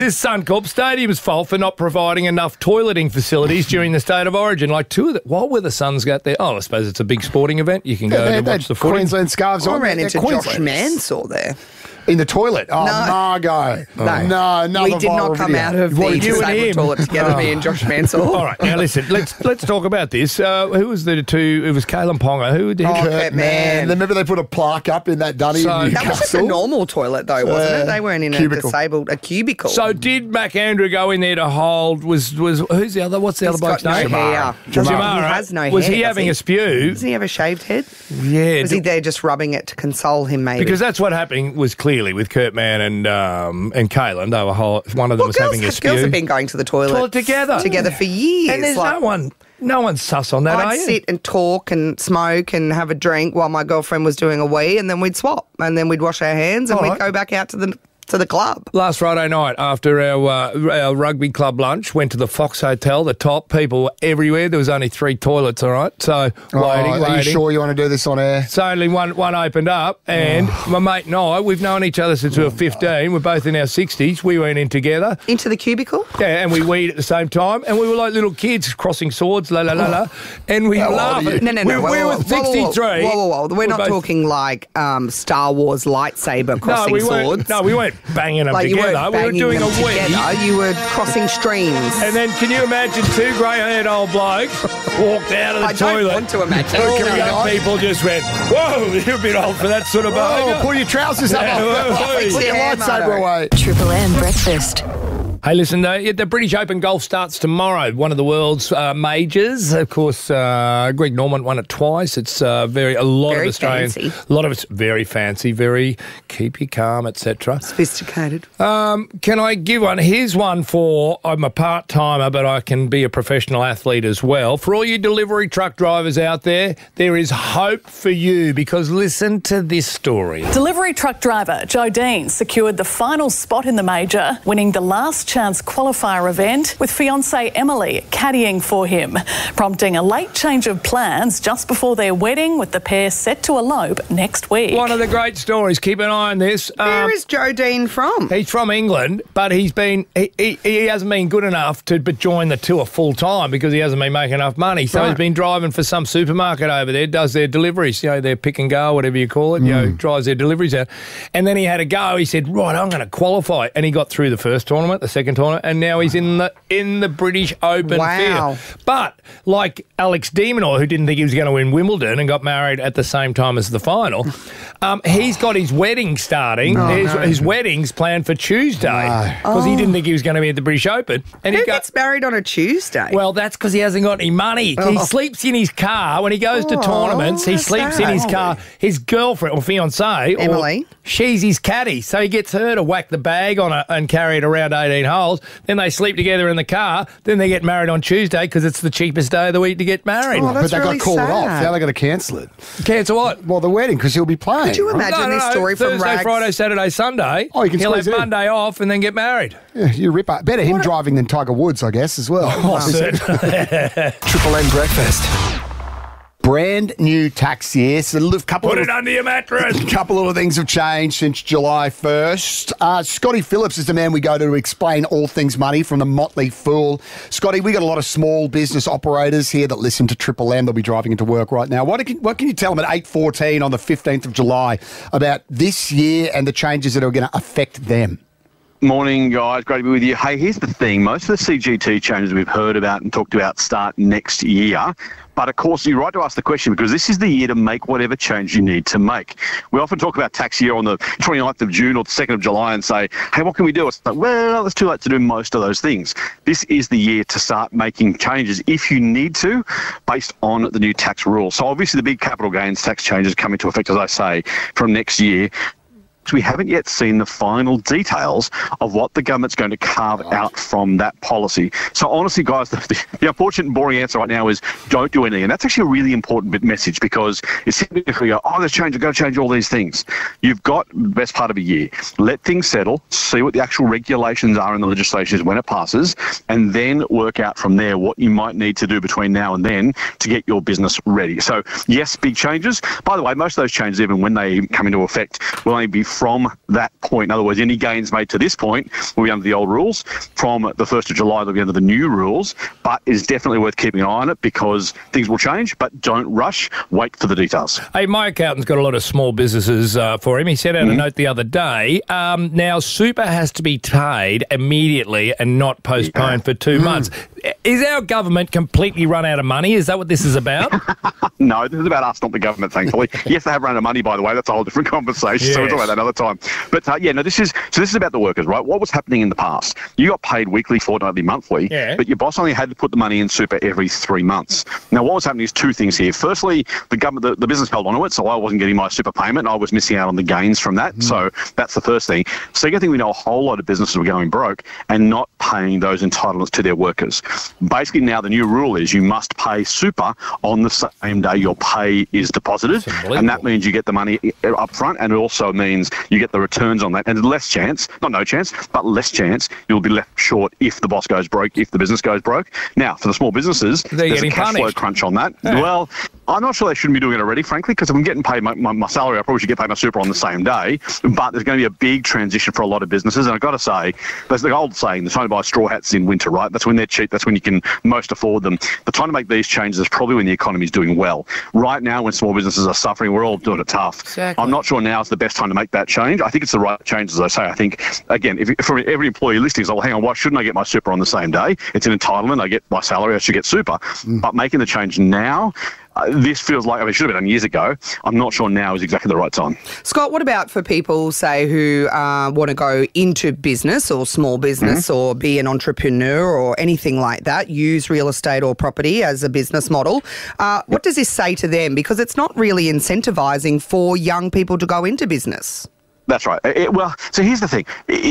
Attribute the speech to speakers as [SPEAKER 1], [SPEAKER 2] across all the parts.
[SPEAKER 1] This Suncorp Stadium's fault for not providing enough toileting facilities during the State of Origin. Like why were the Suns got there? Oh, I suppose it's a big sporting event. You can go and watch the footy.
[SPEAKER 2] Queensland scarves on.
[SPEAKER 3] I ran into Josh Mansour there.
[SPEAKER 2] In the toilet? Oh, Margot. No,
[SPEAKER 3] we did not come out of the disabled toilet together, me and Josh Mansour.
[SPEAKER 1] All right, now listen, let's talk about this. Who was the two? It was Kalen Ponga. Who did
[SPEAKER 3] Kurt Mann.
[SPEAKER 2] Remember they put a plaque up in that dunny?
[SPEAKER 3] That was just a normal toilet, though, wasn't it? They weren't in a cubicle.
[SPEAKER 1] So did McAndrew go in there to hold? Was who's the other? What's the other bloke's name?
[SPEAKER 3] Jamara.
[SPEAKER 1] Jamara.
[SPEAKER 3] He has no hair.
[SPEAKER 1] Was he having a spew?
[SPEAKER 3] Does he have a shaved head?
[SPEAKER 1] Yeah.
[SPEAKER 3] Was he there just rubbing it to console him, maybe?
[SPEAKER 1] Because that's what happened was clearly with Kurt Mann and Kalen. They were one of them was having a spew.
[SPEAKER 3] Girls have been going to the toilet
[SPEAKER 1] together
[SPEAKER 3] for years.
[SPEAKER 1] And there's no one's sus on that,
[SPEAKER 3] I'd sit and talk and smoke and have a drink while my girlfriend was doing a wee, and then we'd swap, and then we'd wash our hands, and we'd go back out to the club.
[SPEAKER 1] Last Friday night, after our rugby club lunch, went to the Fox Hotel, the top. People were everywhere. There was only 3 toilets, all right? So, waiting.
[SPEAKER 2] Are you sure you want to do this on air?
[SPEAKER 1] So only one opened up, and my mate and I, we've known each other since we were 15. We're both in our 60s. We went in together.
[SPEAKER 3] Into the cubicle?
[SPEAKER 1] Yeah, and we weed at the same time, and we were like little kids crossing swords, la la la la, and we laughed.
[SPEAKER 3] No.
[SPEAKER 1] We were 63.
[SPEAKER 3] Whoa. We're not talking like Star Wars lightsaber crossing swords.
[SPEAKER 1] No, we weren't banging them
[SPEAKER 3] like
[SPEAKER 1] together. We were doing a wee.
[SPEAKER 3] You were crossing streams.
[SPEAKER 1] And then can you imagine 2 grey-haired old blokes walked out of the toilet?
[SPEAKER 3] I don't want to imagine.
[SPEAKER 1] All the young people just went, whoa, you're a bit old for that sort of behaviour.
[SPEAKER 2] Pull your trousers up. Put your lightsaber away.
[SPEAKER 4] Triple M Breakfast.
[SPEAKER 1] Hey, listen, the British Open Golf starts tomorrow, one of the world's majors. Of course, Greg Norman won it twice. It's a lot of Australians.
[SPEAKER 3] Fancy.
[SPEAKER 1] A lot of it's very fancy, very keep you calm, etc.
[SPEAKER 3] Sophisticated.
[SPEAKER 1] Can I give one? Here's one for, I'm a part-timer, but I can be a professional athlete as well. For all you delivery truck drivers out there is hope for you, because listen to this story.
[SPEAKER 5] Delivery truck driver Joe Dean secured the final spot in the major, winning the last chance qualifier event with fiancée Emily caddying for him, prompting a late change of plans just before their wedding, with the pair set to elope next week.
[SPEAKER 1] One of the great stories. Keep an eye on this.
[SPEAKER 3] Where is Joe Dean from?
[SPEAKER 1] He's from England, but he hasn't been good enough to join the tour full time because he hasn't been making enough money. So he's been driving for some supermarket over there, does their deliveries, their pick and go, whatever you call it, drives their deliveries out. And then he had a go. He said, right, I'm going to qualify. And he got through the first tournament, the second tournament, and now he's in the British Open field. But like Alex de Minaur, who didn't think he was going to win Wimbledon and got married at the same time as the final, he's got his wedding starting. His wedding's planned for Tuesday because he didn't think he was going to be at the British Open. And
[SPEAKER 3] Who gets married on a Tuesday?
[SPEAKER 1] Well, that's because he hasn't got any money. He sleeps in his car. When he goes to tournaments, he sleeps in his car. His girlfriend or fiancée,
[SPEAKER 3] Emily,
[SPEAKER 1] she's his caddy. So he gets her to whack the bag on it and carry it around 18 holes. Then they sleep together in the car. Then they get married on Tuesday because it's the cheapest day of the week to get married.
[SPEAKER 3] Oh, that's
[SPEAKER 2] but they
[SPEAKER 3] really
[SPEAKER 2] got called
[SPEAKER 3] sad.
[SPEAKER 2] off. Now they got to cancel it.
[SPEAKER 1] Cancel what?
[SPEAKER 2] Well, the wedding, because he'll be playing.
[SPEAKER 3] Could you imagine this story from
[SPEAKER 1] Thursday,
[SPEAKER 3] Rags?
[SPEAKER 1] Friday, Saturday, Sunday.
[SPEAKER 2] Oh, you can
[SPEAKER 1] He'll
[SPEAKER 2] squeeze
[SPEAKER 1] have
[SPEAKER 2] it in.
[SPEAKER 1] Monday off and then get married.
[SPEAKER 2] Yeah, you rip up. Better him driving than Tiger Woods, I guess, as well.
[SPEAKER 1] Certainly.
[SPEAKER 6] Triple M Breakfast.
[SPEAKER 2] Brand new tax year. So
[SPEAKER 1] Put it under your mattress.
[SPEAKER 2] A couple of things have changed since July 1st. Scotty Phillips is the man we go to explain all things money from the Motley Fool. Scotty, we got a lot of small business operators here that listen to Triple M. They'll be driving into work right now. What can you tell them at 8:14 on the 15th of July about this year and the changes that are going to affect them?
[SPEAKER 7] Morning, guys. Great to be with you. Hey, here's the thing. Most of the CGT changes we've heard about and talked about start next year. But, of course, you're right to ask the question because this is the year to make whatever change you need to make. We often talk about tax year on the 29th of June or the 2nd of July and say, hey, what can we do? It's like, well, it's too late to do most of those things. This is the year to start making changes if you need to based on the new tax rules. So, obviously, the big capital gains tax changes come into effect, as I say, from next year. We haven't yet seen the final details of what the government's going to carve out from that policy. So honestly, guys, the unfortunate and boring answer right now is don't do anything. And that's actually a really important message because it's simply if we go, let's change, I've got to change all these things. You've got the best part of a year. Let things settle, see what the actual regulations are in the legislation when it passes, and then work out from there what you might need to do between now and then to get your business ready. So yes, big changes. By the way, most of those changes, even when they come into effect, will only be from that point. In other words, any gains made to this point will be under the old rules. From the 1st of July, they'll be under the new rules, but it's definitely worth keeping an eye on it because things will change, but don't rush. Wait for the details.
[SPEAKER 1] Hey, my accountant's got a lot of small businesses for him. He sent out a note the other day. Now, super has to be paid immediately and not postponed for 2 months. Is our government completely run out of money? Is that what this is about?
[SPEAKER 7] No, this is about us, not the government, thankfully. Yes, they have run out of money, by the way. That's a whole different conversation, so we'll talk about that another time. But, this is about the workers, right? What was happening in the past? You got paid weekly, fortnightly, monthly, but your boss only had to put the money in super every 3 months. Now, what was happening is two things here. Firstly, the government, the business held on to it, so I wasn't getting my super payment. I was missing out on the gains from that. So that's the first thing. Second thing, we know a whole lot of businesses were going broke and not paying those entitlements to their workers. Basically, now the new rule is you must pay super on the same day your pay is deposited, and that means you get the money up front, and it also means you get the returns on that, and less chance, not no chance, but less chance you'll be left short if the boss goes broke, if the business goes broke. Now, for the small businesses, there's a cash flow crunch on that. Yeah. Well, I'm not sure they shouldn't be doing it already, frankly, because if I'm getting paid my salary, I probably should get paid my super on the same day, but there's going to be a big transition for a lot of businesses, and I've got to say, there's the old saying, the time to buy straw hats in winter, right? That's when they're cheap, that's when you can most afford them. The time to make these changes is probably when the economy is doing well. Right now, when small businesses are suffering, we're all doing it tough. Exactly. I'm not sure now is the best time to make that change. I think it's the right change, as I say. I think, again, if for every employee listening, well, hang on, why shouldn't I get my super on the same day? It's an entitlement. I get my salary, I should get super. But making the change now, this feels like, it should have been done years ago. I'm not sure now is exactly the right time.
[SPEAKER 3] Scott, what about for people, say, who want to go into business or small business or be an entrepreneur or anything like that, use real estate or property as a business model? What does this say to them? Because it's not really incentivising for young people to go into business.
[SPEAKER 7] That's right. So here's the thing.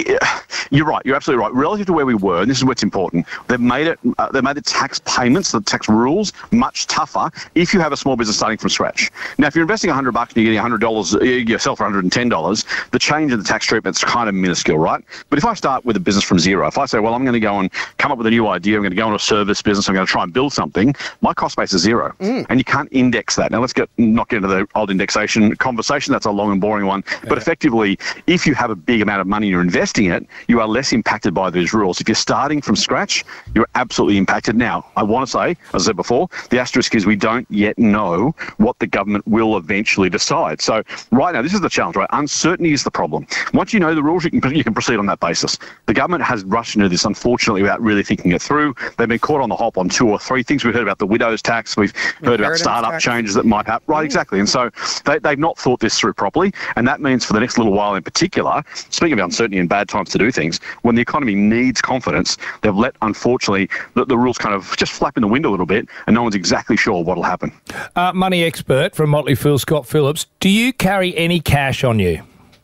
[SPEAKER 7] You're right. You're absolutely right. Relative to where we were, and this is what's important, they've made the tax payments, the tax rules, much tougher if you have a small business starting from scratch. Now, if you're investing $100 and you're getting $100 yourself for $110, the change in the tax treatment's kind of minuscule, right? But if I start with a business from zero, if I say, well, I'm going to go and come up with a new idea, I'm going to go into a service business, I'm going to try and build something, my cost base is zero. And you can't index that. Now, let's not get into the old indexation conversation. That's a long and boring one. But effectively, if you have a big amount of money and you're investing it, you are less impacted by these rules. If you're starting from scratch, you're absolutely impacted. Now, I want to say, as I said before, the asterisk is we don't yet know what the government will eventually decide. So right now, this is the challenge, right? Uncertainty is the problem. Once you know the rules, you can proceed on that basis. The government has rushed into this, unfortunately, without really thinking it through. They've been caught on the hop on 2 or 3 things. We've heard about the widow's tax. We've heard about startup changes that might happen. Right, exactly. And so they've not thought this through properly. And that means for the next little while in particular, speaking of uncertainty and bad times to do things, when the economy needs confidence, they've let, unfortunately, the rules kind of just flap in the wind a little bit, and no one's exactly sure what will happen.
[SPEAKER 1] Money expert from Motley Fool, Scott Phillips, do you carry any cash on you?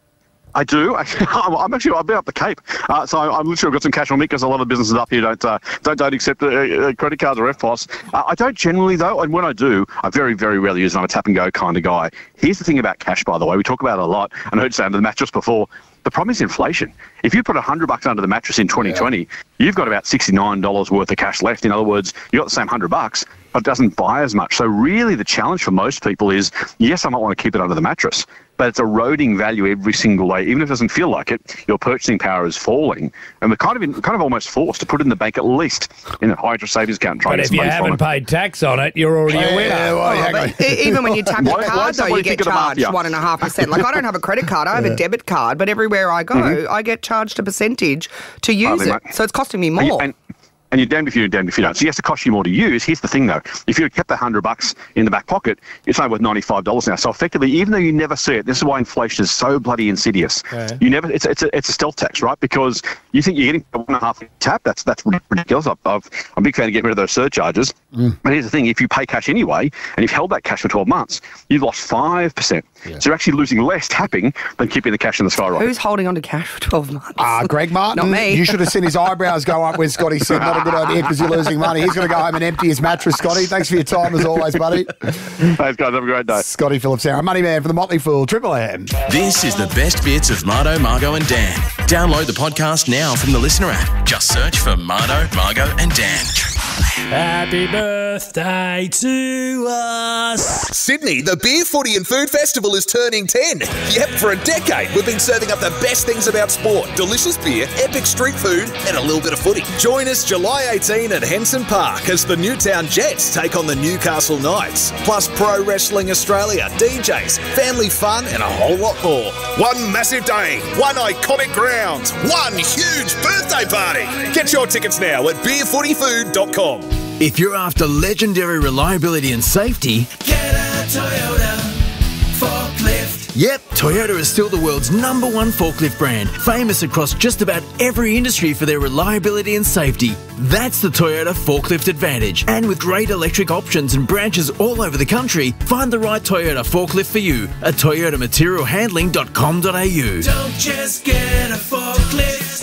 [SPEAKER 7] I do. I've been up the Cape, so I'm literally got some cash on me because a lot of businesses up here don't accept credit cards or FPOS. I don't generally though, and when I do, I very, very rarely use it. I'm a tap and go kind of guy. Here's the thing about cash, by the way. We talk about it a lot, and I heard it say under the mattress before. The problem is inflation. If you put $100 under the mattress in 2020, you've got about $69 worth of cash left. In other words, you got the same $100, but it doesn't buy as much. So really the challenge for most people is, yes, I might want to keep it under the mattress, but it's eroding value every single day. Even if it doesn't feel like it, your purchasing power is falling. And we're kind of almost forced to put it in the bank at least in a high interest savings account and try to get some money from it.
[SPEAKER 1] But if you haven't paid tax on it, you're already a winner.
[SPEAKER 3] Even when you tap your card, though, you get charged 1.5%. Like, I don't have a credit card. I have a debit card, but everywhere I go, I get charged a percentage to use it. So it's costing me more.
[SPEAKER 7] And you're damned if you do, damned if you don't. So it has to cost you more to use. Here's the thing, though. If you had kept the $100 in the back pocket, it's only worth $95 now. So effectively, even though you never see it, this is why inflation is so bloody insidious. Okay. It's a stealth tax, right? Because you think you're getting 1.5 tap. That's ridiculous. I'm a big fan of getting rid of those surcharges. But here's the thing. If you pay cash anyway, and you've held that cash for 12 months, you've lost 5%. Yeah. So you're actually losing less tapping than keeping the cash in the skyrocket.
[SPEAKER 3] Who's holding on to cash for 12 months?
[SPEAKER 2] Greg Martin.
[SPEAKER 3] Not me.
[SPEAKER 2] You should have seen his eyebrows go up when Scotty said not a good idea because you're losing money. He's going to go home and empty his mattress, Scotty. Thanks for your time as always, buddy.
[SPEAKER 7] Thanks, guys. Have a great day.
[SPEAKER 2] Scotty Phillips here, Money Man for the Motley Fool, Triple M.
[SPEAKER 6] This is the best bits of Mardo, Margo and Dan. Download the podcast now from the Listener app. Just search for Mardo, Margo and Dan.
[SPEAKER 4] Happy birthday to us.
[SPEAKER 8] Sydney, the Beer, Footy and Food Festival is turning 10. Yep, for a decade we've been serving up the best things about sport. Delicious beer, epic street food and a little bit of footy. Join us July 18 at Henson Park as the Newtown Jets take on the Newcastle Knights. Plus Pro Wrestling Australia, DJs, family fun and a whole lot more. One massive day, one iconic ground, one huge birthday party. Get your tickets now at beerfootyfood.com.
[SPEAKER 9] If you're after legendary reliability and safety,
[SPEAKER 4] Get a Toyota forklift.
[SPEAKER 9] yep, Toyota is still the world's #1 forklift brand, famous across just about every industry for their reliability and safety. That's the Toyota Forklift Advantage. And with great electric options and branches all over the country, find the right Toyota forklift for you at toyotamaterialhandling.com.au.
[SPEAKER 4] Don't just get a forklift.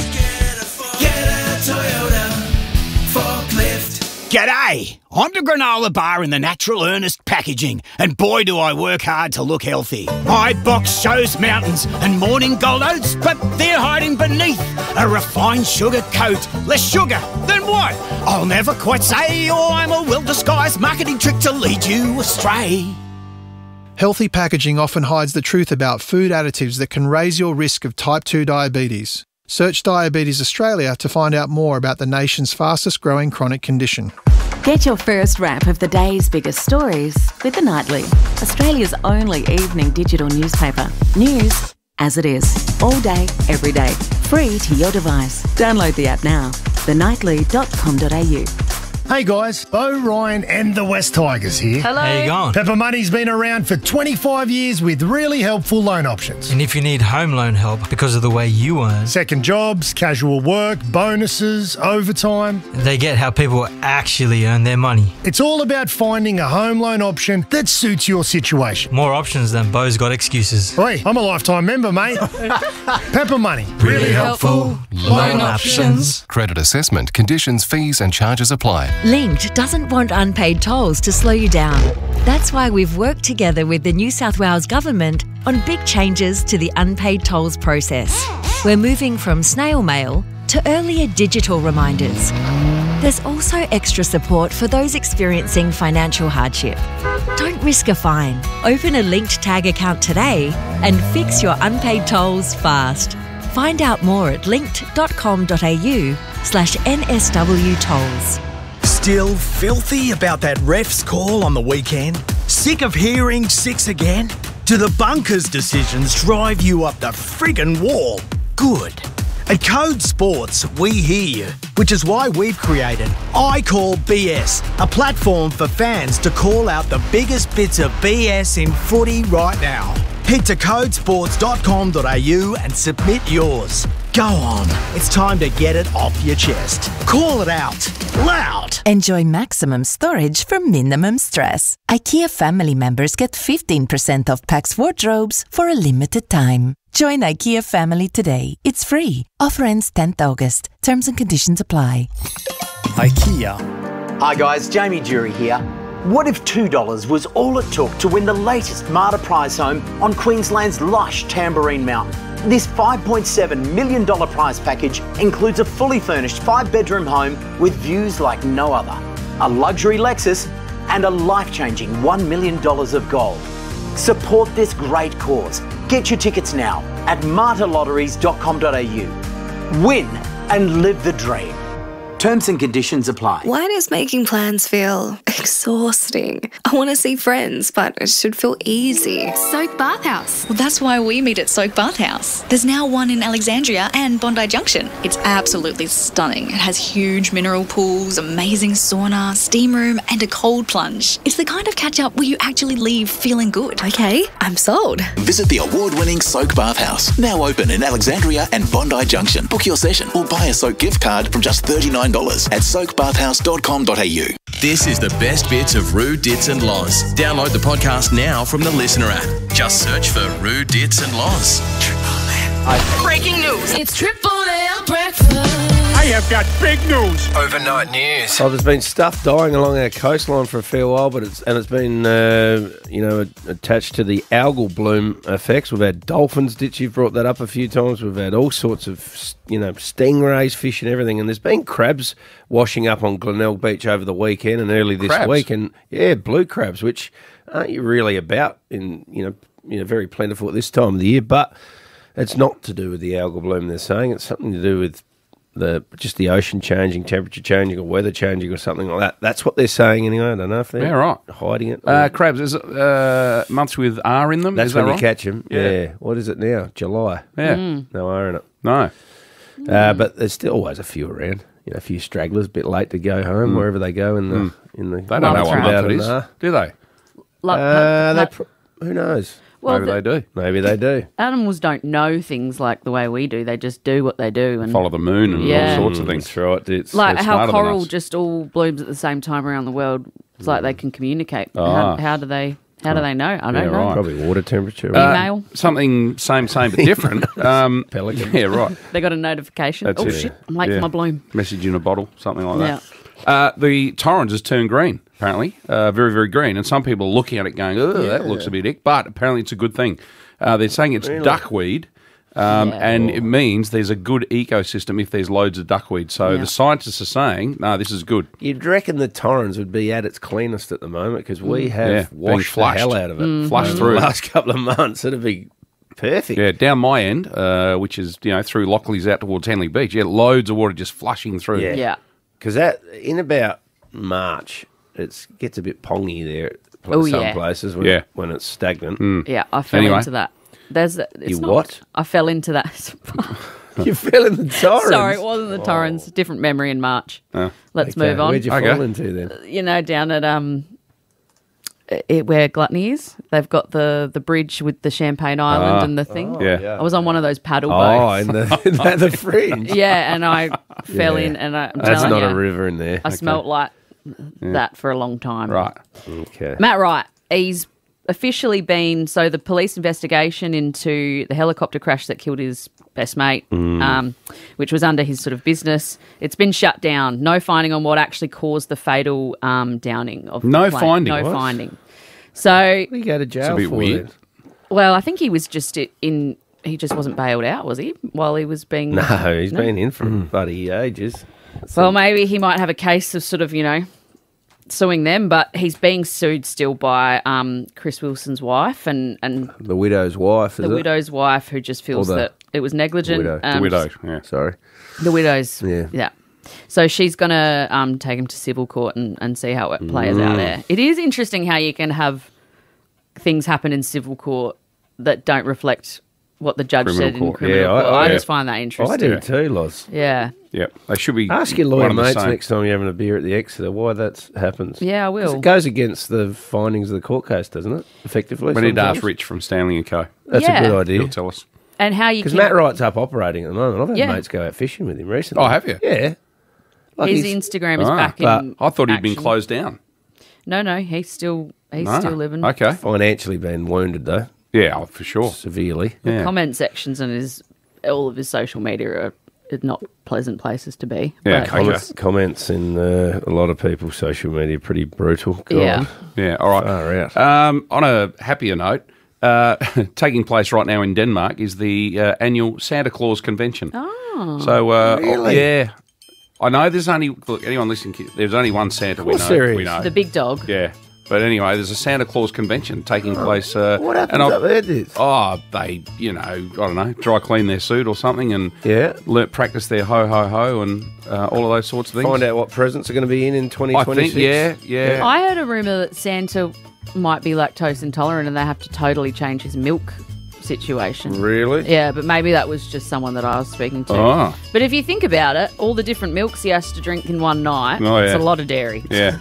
[SPEAKER 4] Get a Toyota forklift.
[SPEAKER 10] G'day! I'm the granola bar in the Natural Earnest packaging, and boy do I work hard to look healthy. My box shows mountains and morning gold oats, but they're hiding beneath a refined sugar coat. Less sugar, then what? I'll never quite say, or I'm a well-disguised marketing trick to lead you astray.
[SPEAKER 11] Healthy packaging often hides the truth about food additives that can raise your risk of type 2 diabetes. Search Diabetes Australia to find out more about the nation's fastest growing chronic condition.
[SPEAKER 12] Get your first wrap of the day's biggest stories with The Nightly, Australia's only evening digital newspaper. News as it is, all day, every day, free to your device. Download the app now, thenightly.com.au.
[SPEAKER 13] Hey guys, Bo, Ryan and the West Tigers here.
[SPEAKER 14] Hello. How you going?
[SPEAKER 13] Pepper Money's been around for 25 years with really helpful loan options.
[SPEAKER 14] And if you need home loan help because of the way you earn,
[SPEAKER 13] second jobs, casual work, bonuses, overtime,
[SPEAKER 14] they get how people actually earn their money.
[SPEAKER 13] It's all about finding a home loan option that suits your situation.
[SPEAKER 14] More options than Bo's got excuses.
[SPEAKER 13] Oi, I'm a lifetime member, mate. Pepper Money.
[SPEAKER 14] Really helpful loan options.
[SPEAKER 15] Credit assessment, conditions, fees and charges apply.
[SPEAKER 16] Linked doesn't want unpaid tolls to slow you down. That's why we've worked together with the New South Wales Government on big changes to the unpaid tolls process. We're moving from snail mail to earlier digital reminders. There's also extra support for those experiencing financial hardship. Don't risk a fine. Open a Linked Tag account today and fix your unpaid tolls fast. Find out more at linked.com.au/NSW tolls.
[SPEAKER 10] Still filthy about that ref's call on the weekend? Sick of hearing 6 again? Do the bunkers decisions drive you up the friggin' wall? Good. At Code Sports, we hear you, which is why we've created I Call BS, a platform for fans to call out the biggest bits of BS in footy right now. Head to codesports.com.au and submit yours. Go on, it's time to get it off your chest. Call it out, loud.
[SPEAKER 17] Enjoy maximum storage for minimum stress. IKEA family members get 15% off Pax wardrobes for a limited time. Join IKEA family today. It's free. Offer ends 10th August. Terms and conditions apply.
[SPEAKER 18] IKEA. Hi guys, Jamie Jury here. What if $2 was all it took to win the latest Marta prize home on Queensland's lush Tamborine Mountain? This $5.7 million prize package includes a fully furnished 5-bedroom home with views like no other, a luxury Lexus and a life-changing $1 million of gold. Support this great cause. Get your tickets now at martalotteries.com.au. Win and live the dream. Terms and conditions apply.
[SPEAKER 19] Why does making plans feel exhausting? I want to see friends, but it should feel easy.
[SPEAKER 20] Soak Bathhouse. Well, that's why we meet at Soak Bathhouse. There's now one in Alexandria and Bondi Junction. It's absolutely stunning. It has huge mineral pools, amazing sauna, steam room, and a cold plunge. It's the kind of catch-up where you actually leave feeling good.
[SPEAKER 19] Okay, I'm sold.
[SPEAKER 6] Visit the award-winning Soak Bathhouse, now open in Alexandria and Bondi Junction. Book your session or buy a Soak gift card from just $39 at soakbathhouse.com.au. This is the best bits of Roo, Dits and Loz. Download the podcast now from the Listener app. Just search for Roo, Dits and Loz.
[SPEAKER 21] Breaking news.
[SPEAKER 22] It's Triple M breakfast.
[SPEAKER 21] I have got big news.
[SPEAKER 22] Overnight news.
[SPEAKER 23] Oh, there's been stuff dying along our coastline for a fair while, but it's been attached to the algal bloom effects. We've had dolphins ditch. You've brought that up a few times. We've had all sorts of stingrays, fish, and everything. And there's been crabs washing up on Glenelg Beach over the weekend and early this week. And blue crabs, which aren't you really about in very plentiful at this time of the year, but it's not to do with the algal bloom. They're saying it's something to do with just the ocean changing, temperature changing, or weather changing, or something like that. That's what they're saying anyway. I don't know if they're hiding it.
[SPEAKER 24] Crabs, is it months with R in them?
[SPEAKER 23] That's
[SPEAKER 24] is
[SPEAKER 23] when
[SPEAKER 24] that
[SPEAKER 23] you
[SPEAKER 24] right?
[SPEAKER 23] catch them. Yeah. What is it now? July.
[SPEAKER 24] Yeah.
[SPEAKER 23] No R in it.
[SPEAKER 24] No.
[SPEAKER 23] But there's still always a few around. A few stragglers, a bit late to go home wherever they go in the.
[SPEAKER 24] They don't know what month it is, do they?
[SPEAKER 23] Who knows?
[SPEAKER 22] Well,
[SPEAKER 24] Maybe they do.
[SPEAKER 23] Maybe they do.
[SPEAKER 22] Animals don't know things like the way we do. They just do what they do. And
[SPEAKER 24] follow the moon and all sorts of things.
[SPEAKER 23] That's right. It's
[SPEAKER 22] like
[SPEAKER 24] they're
[SPEAKER 22] how
[SPEAKER 24] smarter than
[SPEAKER 22] coral
[SPEAKER 24] us.
[SPEAKER 22] just all blooms at the same time around the world. It's like they can communicate.
[SPEAKER 24] Ah.
[SPEAKER 22] How do they know? I don't know.
[SPEAKER 24] Right.
[SPEAKER 23] Probably water temperature.
[SPEAKER 22] Email.
[SPEAKER 24] Something same but different.
[SPEAKER 23] Pelican.
[SPEAKER 24] Yeah, right.
[SPEAKER 22] They got a notification.
[SPEAKER 24] That's
[SPEAKER 22] oh,
[SPEAKER 24] it.
[SPEAKER 22] shit, I'm late for my bloom.
[SPEAKER 24] Message in a bottle, something like that. The Torrens has turned green, apparently. Very, very green. And some people are looking at it going, that looks a bit ick. But apparently it's a good thing. They're saying it's duckweed. And it means there's a good ecosystem if there's loads of duckweed. So the scientists are saying, no, this is good.
[SPEAKER 23] You'd reckon the Torrens would be at its cleanest at the moment because we have washed the
[SPEAKER 24] flushed.
[SPEAKER 23] hell out of it.
[SPEAKER 24] Flushed through.
[SPEAKER 23] The last couple of months. It'd be perfect.
[SPEAKER 24] Yeah, down my end, which is, through Lockleys out towards Henley Beach, loads of water just flushing through.
[SPEAKER 23] Yeah. Because in about March, it gets a bit pongy there at some places when it's stagnant.
[SPEAKER 22] Yeah, I fell into that. I fell into that.
[SPEAKER 23] You fell in the Torrens?
[SPEAKER 22] Sorry, it wasn't the Torrens. Different memory in March. Let's move on.
[SPEAKER 23] Where'd you fall into then?
[SPEAKER 22] Down at where Gluttony is. They've got the bridge with the Champagne Island and the thing.
[SPEAKER 23] Yeah.
[SPEAKER 22] I was on one of those paddle boats.
[SPEAKER 23] In the fringe.
[SPEAKER 22] Yeah, and I fell in, and
[SPEAKER 23] That's not a river in there.
[SPEAKER 22] I smelt like that for a long time.
[SPEAKER 24] Right.
[SPEAKER 23] Okay.
[SPEAKER 22] Matt Wright, he's officially been, so the police investigation into the helicopter crash that killed his best mate, which was under his sort of business, it's been shut down. No finding on what actually caused the fatal downing of the plane. Finding. So
[SPEAKER 23] what do you go to jail
[SPEAKER 24] it's a bit
[SPEAKER 23] for
[SPEAKER 24] weird.
[SPEAKER 23] then?
[SPEAKER 22] Well, I think he was just he just wasn't bailed out, was he? While he was being...
[SPEAKER 23] No, he's been in for bloody ages.
[SPEAKER 22] Well, maybe he might have a case of sort of, suing them, but he's being sued still by Chris Wilson's wife and
[SPEAKER 23] the widow's wife.
[SPEAKER 22] The widow's wife, who just feels that it was negligent.
[SPEAKER 23] The widow. Sorry.
[SPEAKER 22] The widow's. Yeah. So she's going to take him to civil court and see how it plays out there. It is interesting how you can have things happen in civil court that don't reflect what the judge said in criminal court. I just find that interesting.
[SPEAKER 23] I do too, Loz.
[SPEAKER 22] Yeah.
[SPEAKER 24] Yeah, they should be.
[SPEAKER 23] Ask your lawyer mates next time you're having a beer at the Exeter why that happens.
[SPEAKER 22] Yeah, I will.
[SPEAKER 23] It goes against the findings of the court case, doesn't it? Effectively.
[SPEAKER 24] We need to ask Rich from Stanley & Co.
[SPEAKER 23] That's a good idea.
[SPEAKER 24] He'll tell us.
[SPEAKER 22] And how you
[SPEAKER 23] Because Matt Wright's up operating at the moment. I've had mates go out fishing with him recently.
[SPEAKER 24] Oh, have you?
[SPEAKER 23] Yeah.
[SPEAKER 22] His Instagram is back in
[SPEAKER 24] I thought he'd been
[SPEAKER 22] action.
[SPEAKER 24] closed down.
[SPEAKER 22] No, he's still living.
[SPEAKER 24] Okay.
[SPEAKER 23] Financially been wounded, though.
[SPEAKER 24] Yeah, for sure.
[SPEAKER 23] Severely.
[SPEAKER 22] The comment sections on all of his social media are not pleasant places to be.
[SPEAKER 24] Yeah,
[SPEAKER 23] comments in a lot of people's social media pretty brutal.
[SPEAKER 22] Yeah.
[SPEAKER 24] Yeah, all right.
[SPEAKER 23] Far out.
[SPEAKER 24] On a happier note, taking place right now in Denmark is the annual Santa Claus Convention.
[SPEAKER 22] Oh.
[SPEAKER 24] So,
[SPEAKER 23] really?
[SPEAKER 24] Yeah. I know there's only, look, anyone listening, there's only one Santa we know.
[SPEAKER 22] The big dog.
[SPEAKER 24] Yeah. But anyway, there's a Santa Claus convention taking place.
[SPEAKER 23] What happens up there, dude?
[SPEAKER 24] Oh, they, I don't know, dry clean their suit or something and practice their ho-ho-ho and all of those sorts of things.
[SPEAKER 23] Find out what presents are going to be in 2026.
[SPEAKER 24] I think, yeah.
[SPEAKER 22] I heard a rumour that Santa might be lactose intolerant and they have to totally change his milk situation.
[SPEAKER 23] Really?
[SPEAKER 22] Yeah, but maybe that was just someone that I was speaking to.
[SPEAKER 24] Oh.
[SPEAKER 22] But if you think about it, all the different milks he has to drink in one night, it's a lot of dairy.
[SPEAKER 24] Yeah.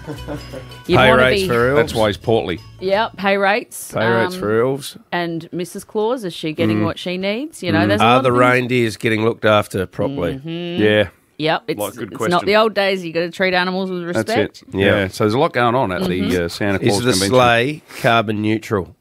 [SPEAKER 23] Pay rates for elves.
[SPEAKER 24] That's why he's portly.
[SPEAKER 22] Yeah, pay rates.
[SPEAKER 23] Pay rates for elves.
[SPEAKER 22] And Mrs. Claus, is she getting what she needs? There's a lot
[SPEAKER 23] Are the
[SPEAKER 22] of things.
[SPEAKER 23] reindeers getting looked after properly?
[SPEAKER 24] Yeah.
[SPEAKER 22] Yep, it's not the old days. You got to treat animals with respect.
[SPEAKER 24] That's it. Yeah. So there's a lot going on at the Santa Claus
[SPEAKER 23] Is the
[SPEAKER 24] convention.
[SPEAKER 23] sleigh carbon neutral?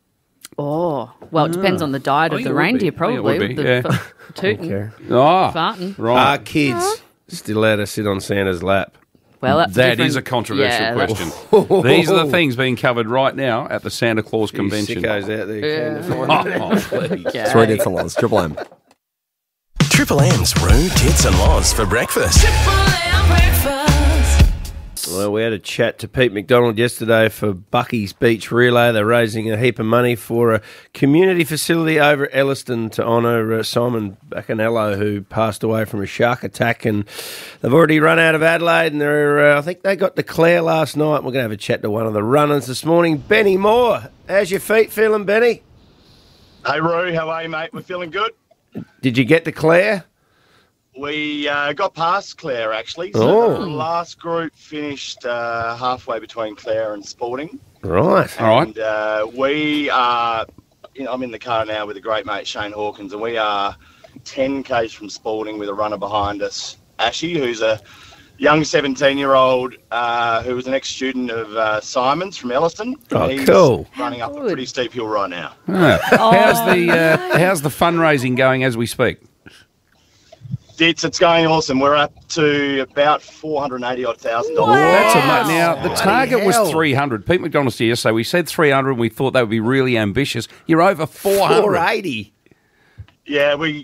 [SPEAKER 22] Oh, well, it depends on the diet of the reindeer, probably.
[SPEAKER 24] would be, yeah.
[SPEAKER 22] Tooting,
[SPEAKER 24] Oh,
[SPEAKER 22] farting.
[SPEAKER 24] right.
[SPEAKER 23] Are kids still allowed to sit on Santa's lap?
[SPEAKER 22] Well, that's
[SPEAKER 24] That is a controversial question. These are the things being covered right now at the Santa Claus convention.
[SPEAKER 23] Sickos out there. Please.
[SPEAKER 1] 3 Tits and Loz, Triple M. Triple M's Roo, Tits and Loz for breakfast.
[SPEAKER 23] Well, we had a chat to Pete McDonald yesterday for Bucky's Beach Relay. They're raising a heap of money for a community facility over at Elliston to honour Simon Bacanello, who passed away from a shark attack. And they've already run out of Adelaide, and I think they got to Clare last night. We're going to have a chat to one of the runners this morning. Benny Moore, how's your feet feeling, Benny?
[SPEAKER 3] Hey, Roo, how are you, mate? We're feeling good.
[SPEAKER 23] Did you get to Clare?
[SPEAKER 3] We got past Clare, actually. So the last group finished halfway between Clare and Sporting.
[SPEAKER 23] Right.
[SPEAKER 3] And we are, I'm in the car now with a great mate, Shane Hawkins, and we are 10 k's from Sporting with a runner behind us, Ashy, who's a young 17-year-old who was an ex-student of Simon's from Elliston.
[SPEAKER 23] Oh,
[SPEAKER 3] He's
[SPEAKER 23] cool.
[SPEAKER 3] running up a pretty steep hill right now.
[SPEAKER 24] How's the fundraising going as we speak?
[SPEAKER 3] It's going awesome. We're up to about $480,000.
[SPEAKER 24] That's amazing. Now, the target was 300. Pete McDonald said yesterday, we said 300 and we thought that would be really ambitious. You're over 400.
[SPEAKER 23] 480.
[SPEAKER 3] Yeah, we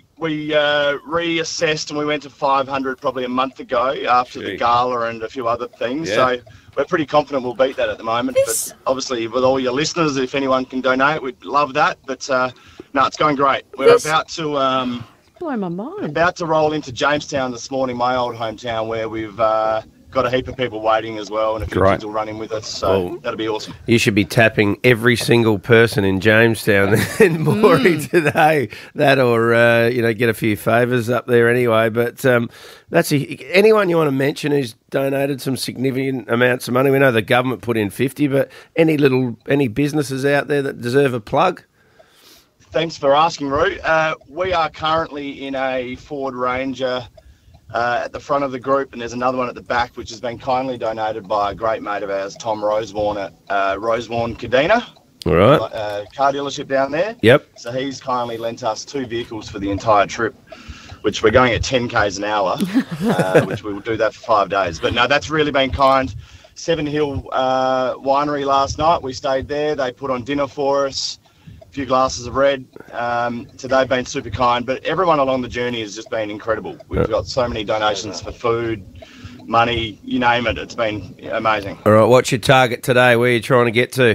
[SPEAKER 3] reassessed and we went to 500 probably a month ago after the gala and a few other things.
[SPEAKER 23] Yeah.
[SPEAKER 3] So we're pretty confident we'll beat that at the moment. But obviously, with all your listeners, if anyone can donate, we'd love that. But no, it's going great. We're about to
[SPEAKER 22] blow my mind.
[SPEAKER 3] About to roll into Jamestown this morning, my old hometown, where we've got a heap of people waiting as well, and a few kids will run in with us. So that'll be awesome.
[SPEAKER 23] You should be tapping every single person in Jamestown and Moree today. That or get a few favours up there anyway. But anyone you want to mention who's donated some significant amounts of money? We know the government put in 50, but any businesses out there that deserve a plug?
[SPEAKER 3] Thanks for asking, Roo. We are currently in a Ford Ranger at the front of the group, and there's another one at the back, which has been kindly donated by a great mate of ours, Tom Rosewarne at Rosewarne Cadena.
[SPEAKER 23] All right.
[SPEAKER 3] Car dealership down there.
[SPEAKER 23] Yep.
[SPEAKER 3] So he's kindly lent us 2 vehicles for the entire trip, which we're going at 10 k's an hour, which we will do that for 5 days. But no, that's really been kind. Seven Hill Winery last night, we stayed there. They put on dinner for us. Few glasses of red. So they've been super kind, but everyone along the journey has just been incredible. We've got so many donations for food, money, you name it. It's been amazing.
[SPEAKER 23] All right, what's your target today? Where are you trying to get to?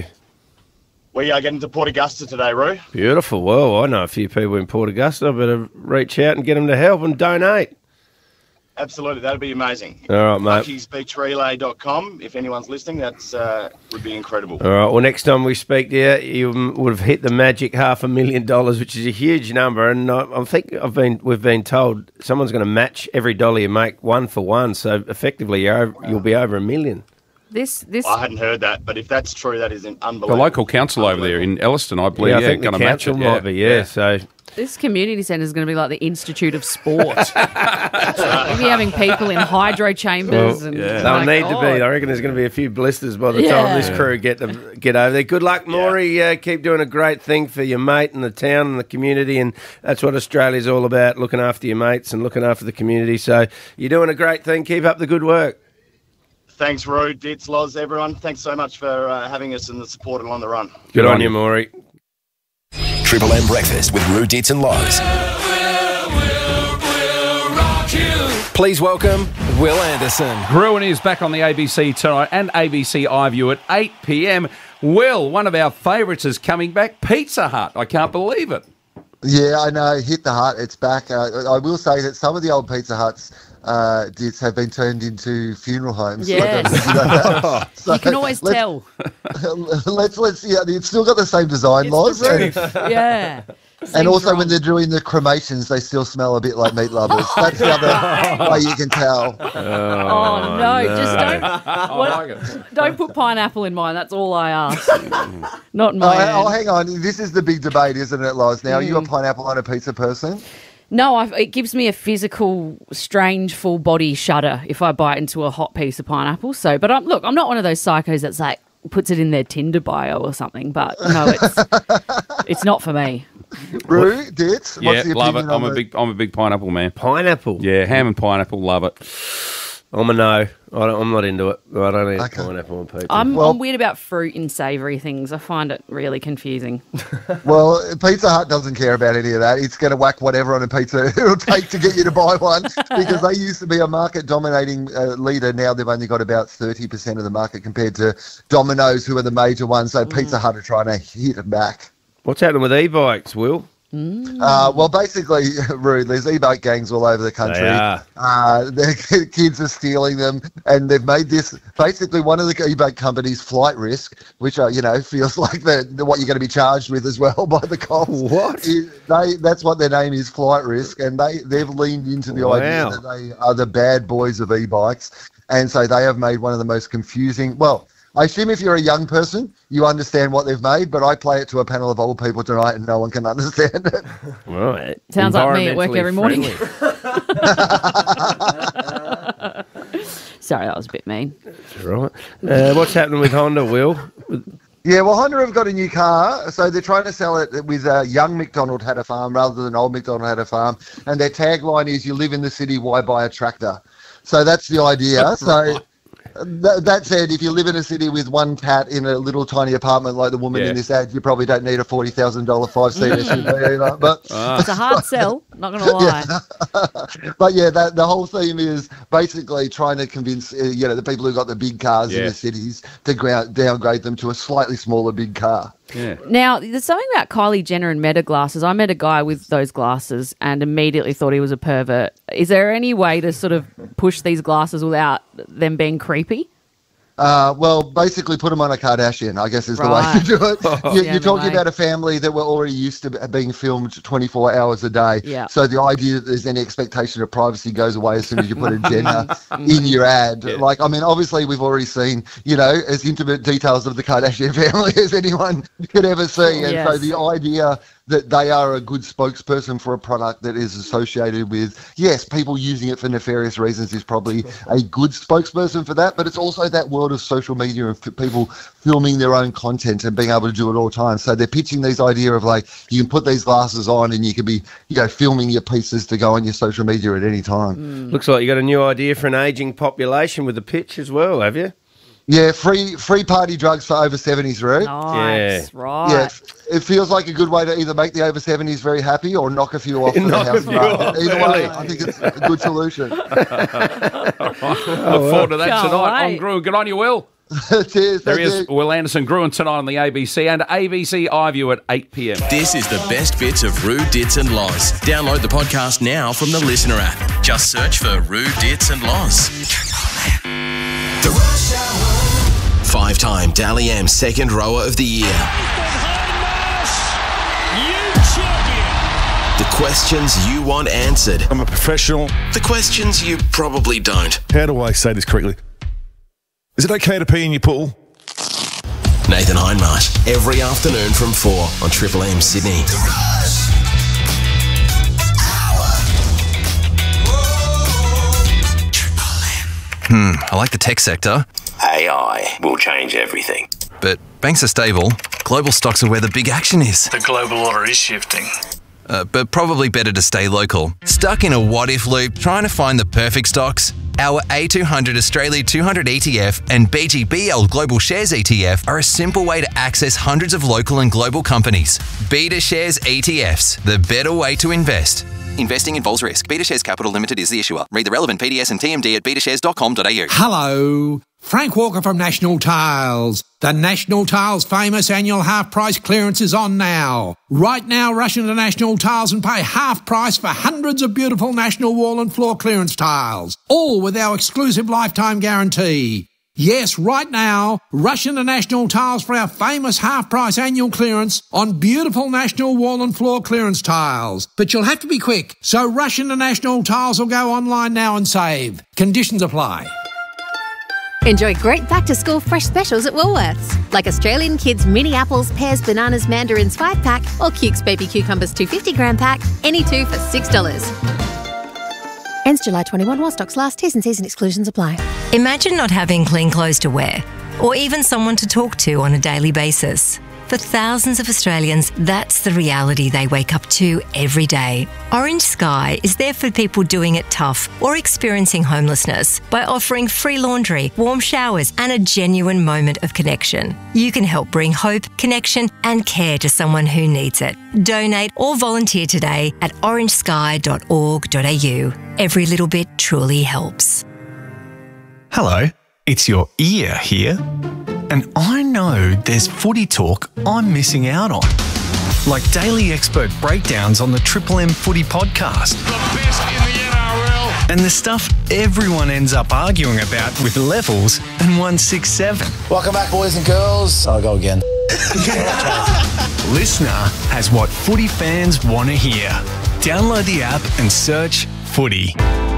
[SPEAKER 3] We are getting to Port Augusta today, Roo.
[SPEAKER 23] Beautiful. Well, I know a few people in Port Augusta. I better reach out and get them to help and donate.
[SPEAKER 3] Absolutely, that'd be amazing.
[SPEAKER 23] All right, mate.
[SPEAKER 3] Bucky'sBeachRelay.com. If anyone's listening, that's would be incredible.
[SPEAKER 23] All right. Well, next time we speak to you, you would have hit the magic $500,000, which is a huge number. And we've been told someone's going to match every dollar you make 1 for 1. So effectively, you'll be over $1 million.
[SPEAKER 22] This
[SPEAKER 3] I hadn't heard that, but if that's true, that is unbelievable.
[SPEAKER 24] The local council over there in Elliston, I believe,
[SPEAKER 23] I think
[SPEAKER 24] going
[SPEAKER 23] the
[SPEAKER 24] to match it.
[SPEAKER 23] council might be, So.
[SPEAKER 22] This community centre is going to be like the Institute of Sport. We'll be having people in hydro chambers.
[SPEAKER 23] They'll need to be. I reckon there's going to be a few blisters by the time this crew get over there. Good luck, Moree. Keep doing a great thing for your mate and the town and the community, and that's what Australia's all about, looking after your mates and looking after the community. So you're doing a great thing. Keep up the good work.
[SPEAKER 3] Thanks, Roo, Dits, Loz, everyone. Thanks so much for having us and the support along the run.
[SPEAKER 23] Good on you, Moree.
[SPEAKER 1] Triple M Breakfast with Roo, Dits and Loz. Please welcome Will Anderson.
[SPEAKER 24] Gruen is back on the ABC tonight and ABC iView at 8 p.m. Will, one of our favourites is coming back, Pizza Hut. I can't believe it.
[SPEAKER 5] Yeah, I know. Hit the Hut. It's back. I will say that some of the old Pizza Huts have been turned into funeral homes.
[SPEAKER 22] Yes.
[SPEAKER 5] So
[SPEAKER 22] you can always tell.
[SPEAKER 5] Let's it's still got the same design, Loz.
[SPEAKER 22] Yeah.
[SPEAKER 5] And also when they're doing the cremations, they still smell a bit like meat lovers. That's the other way you can tell.
[SPEAKER 22] Oh, no. Just don't put pineapple in mine. That's all I ask. Not mine.
[SPEAKER 5] Oh, hang on. This is the big debate, isn't it, Loz? Now, are you a pineapple on a pizza person?
[SPEAKER 22] No, it gives me a physical, strange, full body shudder if I bite into a hot piece of pineapple. But I'm not one of those psychos that's like puts it in their Tinder bio or something. But no, it's not for me.
[SPEAKER 5] Roo, Dits,
[SPEAKER 23] Yeah,
[SPEAKER 5] what's the
[SPEAKER 23] love it.
[SPEAKER 5] opinion
[SPEAKER 23] I'm a big pineapple man. Pineapple? Yeah, ham and pineapple, love it. I'm a no. I'm not into it. I don't eat pineapple on pizza.
[SPEAKER 22] I'm weird about fruit in savoury things. I find it really confusing.
[SPEAKER 5] Well, Pizza Hut doesn't care about any of that. It's going to whack whatever on a pizza it'll take to get you to buy one, because they used to be a market-dominating leader. Now they've only got about 30% of the market compared to Domino's, who are the major ones. So Pizza Hut are trying to hit them back.
[SPEAKER 23] What's happening with e-bikes, Will?
[SPEAKER 5] Well, basically, Rude, there's e-bike gangs all over the country.
[SPEAKER 23] They are.
[SPEAKER 5] Their kids are stealing them, and they've made this basically one of the e-bike companies, Flight Risk, which feels like what you're going to be charged with as well by the cops.
[SPEAKER 23] What?
[SPEAKER 5] That's what their name is, Flight Risk, and they've leaned into the idea that they are the bad boys of e-bikes, and so they have made one of the most confusing. Well, I assume if you're a young person, you understand what they've made, but I play it to a panel of old people tonight and no one can understand it.
[SPEAKER 23] Right.
[SPEAKER 22] Sounds like me at work every morning. Sorry, that was a bit mean.
[SPEAKER 23] That's right. What's happening with Honda, Will?
[SPEAKER 5] Yeah, well, Honda have got a new car, so they're trying to sell it with young McDonald had a farm rather than old McDonald had a farm, and their tagline is, you live in the city, why buy a tractor? So that's the idea. So... That said, if you live in a city with one cat in a little tiny apartment like the woman in this ad, you probably don't need a $40,000 5-seat SUV either. But
[SPEAKER 22] it's a hard sell, not going to lie.
[SPEAKER 5] But yeah, the whole theme is basically trying to convince the people who got the big cars in the cities to downgrade them to a slightly smaller big car.
[SPEAKER 23] Yeah.
[SPEAKER 22] Now, there's something about Kylie Jenner and Meta glasses. I met a guy with those glasses and immediately thought he was a pervert. Is there any way to sort of push these glasses without them being creepy?
[SPEAKER 5] Well, basically put them on a Kardashian, I guess is the way to do it. You're talking about a family that were already used to being filmed 24 hours a day.
[SPEAKER 22] Yeah.
[SPEAKER 5] So the idea that there's any expectation of privacy goes away as soon as you put a Jenner in your ad.
[SPEAKER 23] Yeah.
[SPEAKER 5] Like, I mean, obviously we've already seen, as intimate details of the Kardashian family as anyone could ever see. And so the idea that they are a good spokesperson for a product that is associated with, yes, people using it for nefarious reasons is probably a good spokesperson for that, but it's also that world of social media and people filming their own content and being able to do it all the time. So they're pitching this idea of like, you can put these glasses on and you can be, filming your pieces to go on your social media at any time.
[SPEAKER 23] Looks like you got a new idea for an ageing population with the pitch as well, have you?
[SPEAKER 5] Yeah, free party drugs for over 70s, Roo.
[SPEAKER 22] Nice, right.
[SPEAKER 5] Yeah, it feels like a good way to either make the over 70s very happy or knock a few off for the house market. Either way, I think it's a good solution.
[SPEAKER 24] Look forward to that tonight on Gruen. Good on you, Will.
[SPEAKER 5] Cheers.
[SPEAKER 24] There he is, Will Anderson, Gruen tonight on the ABC and ABC iView at 8 p.m.
[SPEAKER 1] This is the best bits of Roo, Dits and Loz. Download the podcast now from the Listener app. Just search for Roo, Dits and Loz. The Rush Hour. 5-time Dally M second rower of the year. The questions you want answered.
[SPEAKER 2] I'm a professional.
[SPEAKER 1] The questions you probably don't.
[SPEAKER 2] How do I say this correctly? Is it okay to pee in your pool?
[SPEAKER 1] Nathan Hindmarsh, every afternoon from 4 on Triple M Sydney. The Rush
[SPEAKER 7] Hour. I like the tech sector.
[SPEAKER 1] AI will change everything.
[SPEAKER 7] But banks are stable. Global stocks are where the big action is.
[SPEAKER 8] The global order is shifting.
[SPEAKER 7] But probably better to stay local. Stuck in a what-if loop trying to find the perfect stocks? Our A200 Australia 200 ETF and BGBL Global Shares ETF are a simple way to access hundreds of local and global companies. Beta Shares ETFs, the better way to invest. Investing involves risk. Beta Shares Capital Limited is the issuer. Read the relevant PDS and TMD at betashares.com.au.
[SPEAKER 21] Hello. Frank Walker from National Tiles. The National Tiles famous annual half price clearance is on now. Right now, rush into National Tiles and pay half price for hundreds of beautiful National wall and floor clearance tiles, all with our exclusive lifetime guarantee. Yes, right now, rush into National Tiles for our famous half price annual clearance on beautiful National wall and floor clearance tiles. But you'll have to be quick, so rush into National Tiles or go online now and save. Conditions apply.
[SPEAKER 25] Enjoy great back-to-school fresh specials at Woolworths, like Australian Kids mini apples, pears, bananas, mandarins 5-pack or Cukes baby cucumbers 250-gram pack, any two for $6. Ends July 21 while stocks last. T's and C's and exclusions apply.
[SPEAKER 16] Imagine not having clean clothes to wear or even someone to talk to on a daily basis.
[SPEAKER 4] For thousands of Australians, that's the reality they wake up to every day. Orange Sky is there for people doing it tough or experiencing homelessness by offering free laundry, warm showers, and a genuine moment of connection. You can help bring hope, connection, and care to someone who needs it. Donate or volunteer today at orangesky.org.au. Every little bit truly helps.
[SPEAKER 8] Hello, it's your ear here. And I know there's footy talk I'm missing out on. Like daily expert breakdowns on the Triple M Footy podcast.
[SPEAKER 9] The best in the NRL.
[SPEAKER 8] And the stuff everyone ends up arguing about with Levels and 167.
[SPEAKER 11] Welcome back, boys and girls. I'll go again.
[SPEAKER 8] Listener has what footy fans want to hear. Download the app and search Footy.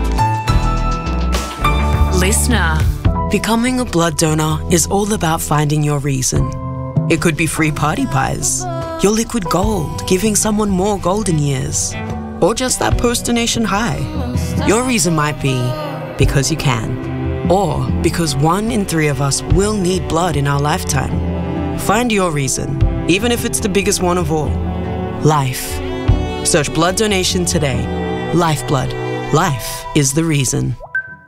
[SPEAKER 12] Listener. Becoming a blood donor is all about finding your reason. It could be free party pies, your liquid gold, giving someone more golden years, or just that post-donation high. Your reason might be because you can, or because 1 in 3 of us will need blood in our lifetime. Find your reason, even if it's the biggest one of all. Life. Search blood donation today. Lifeblood. Life is the reason.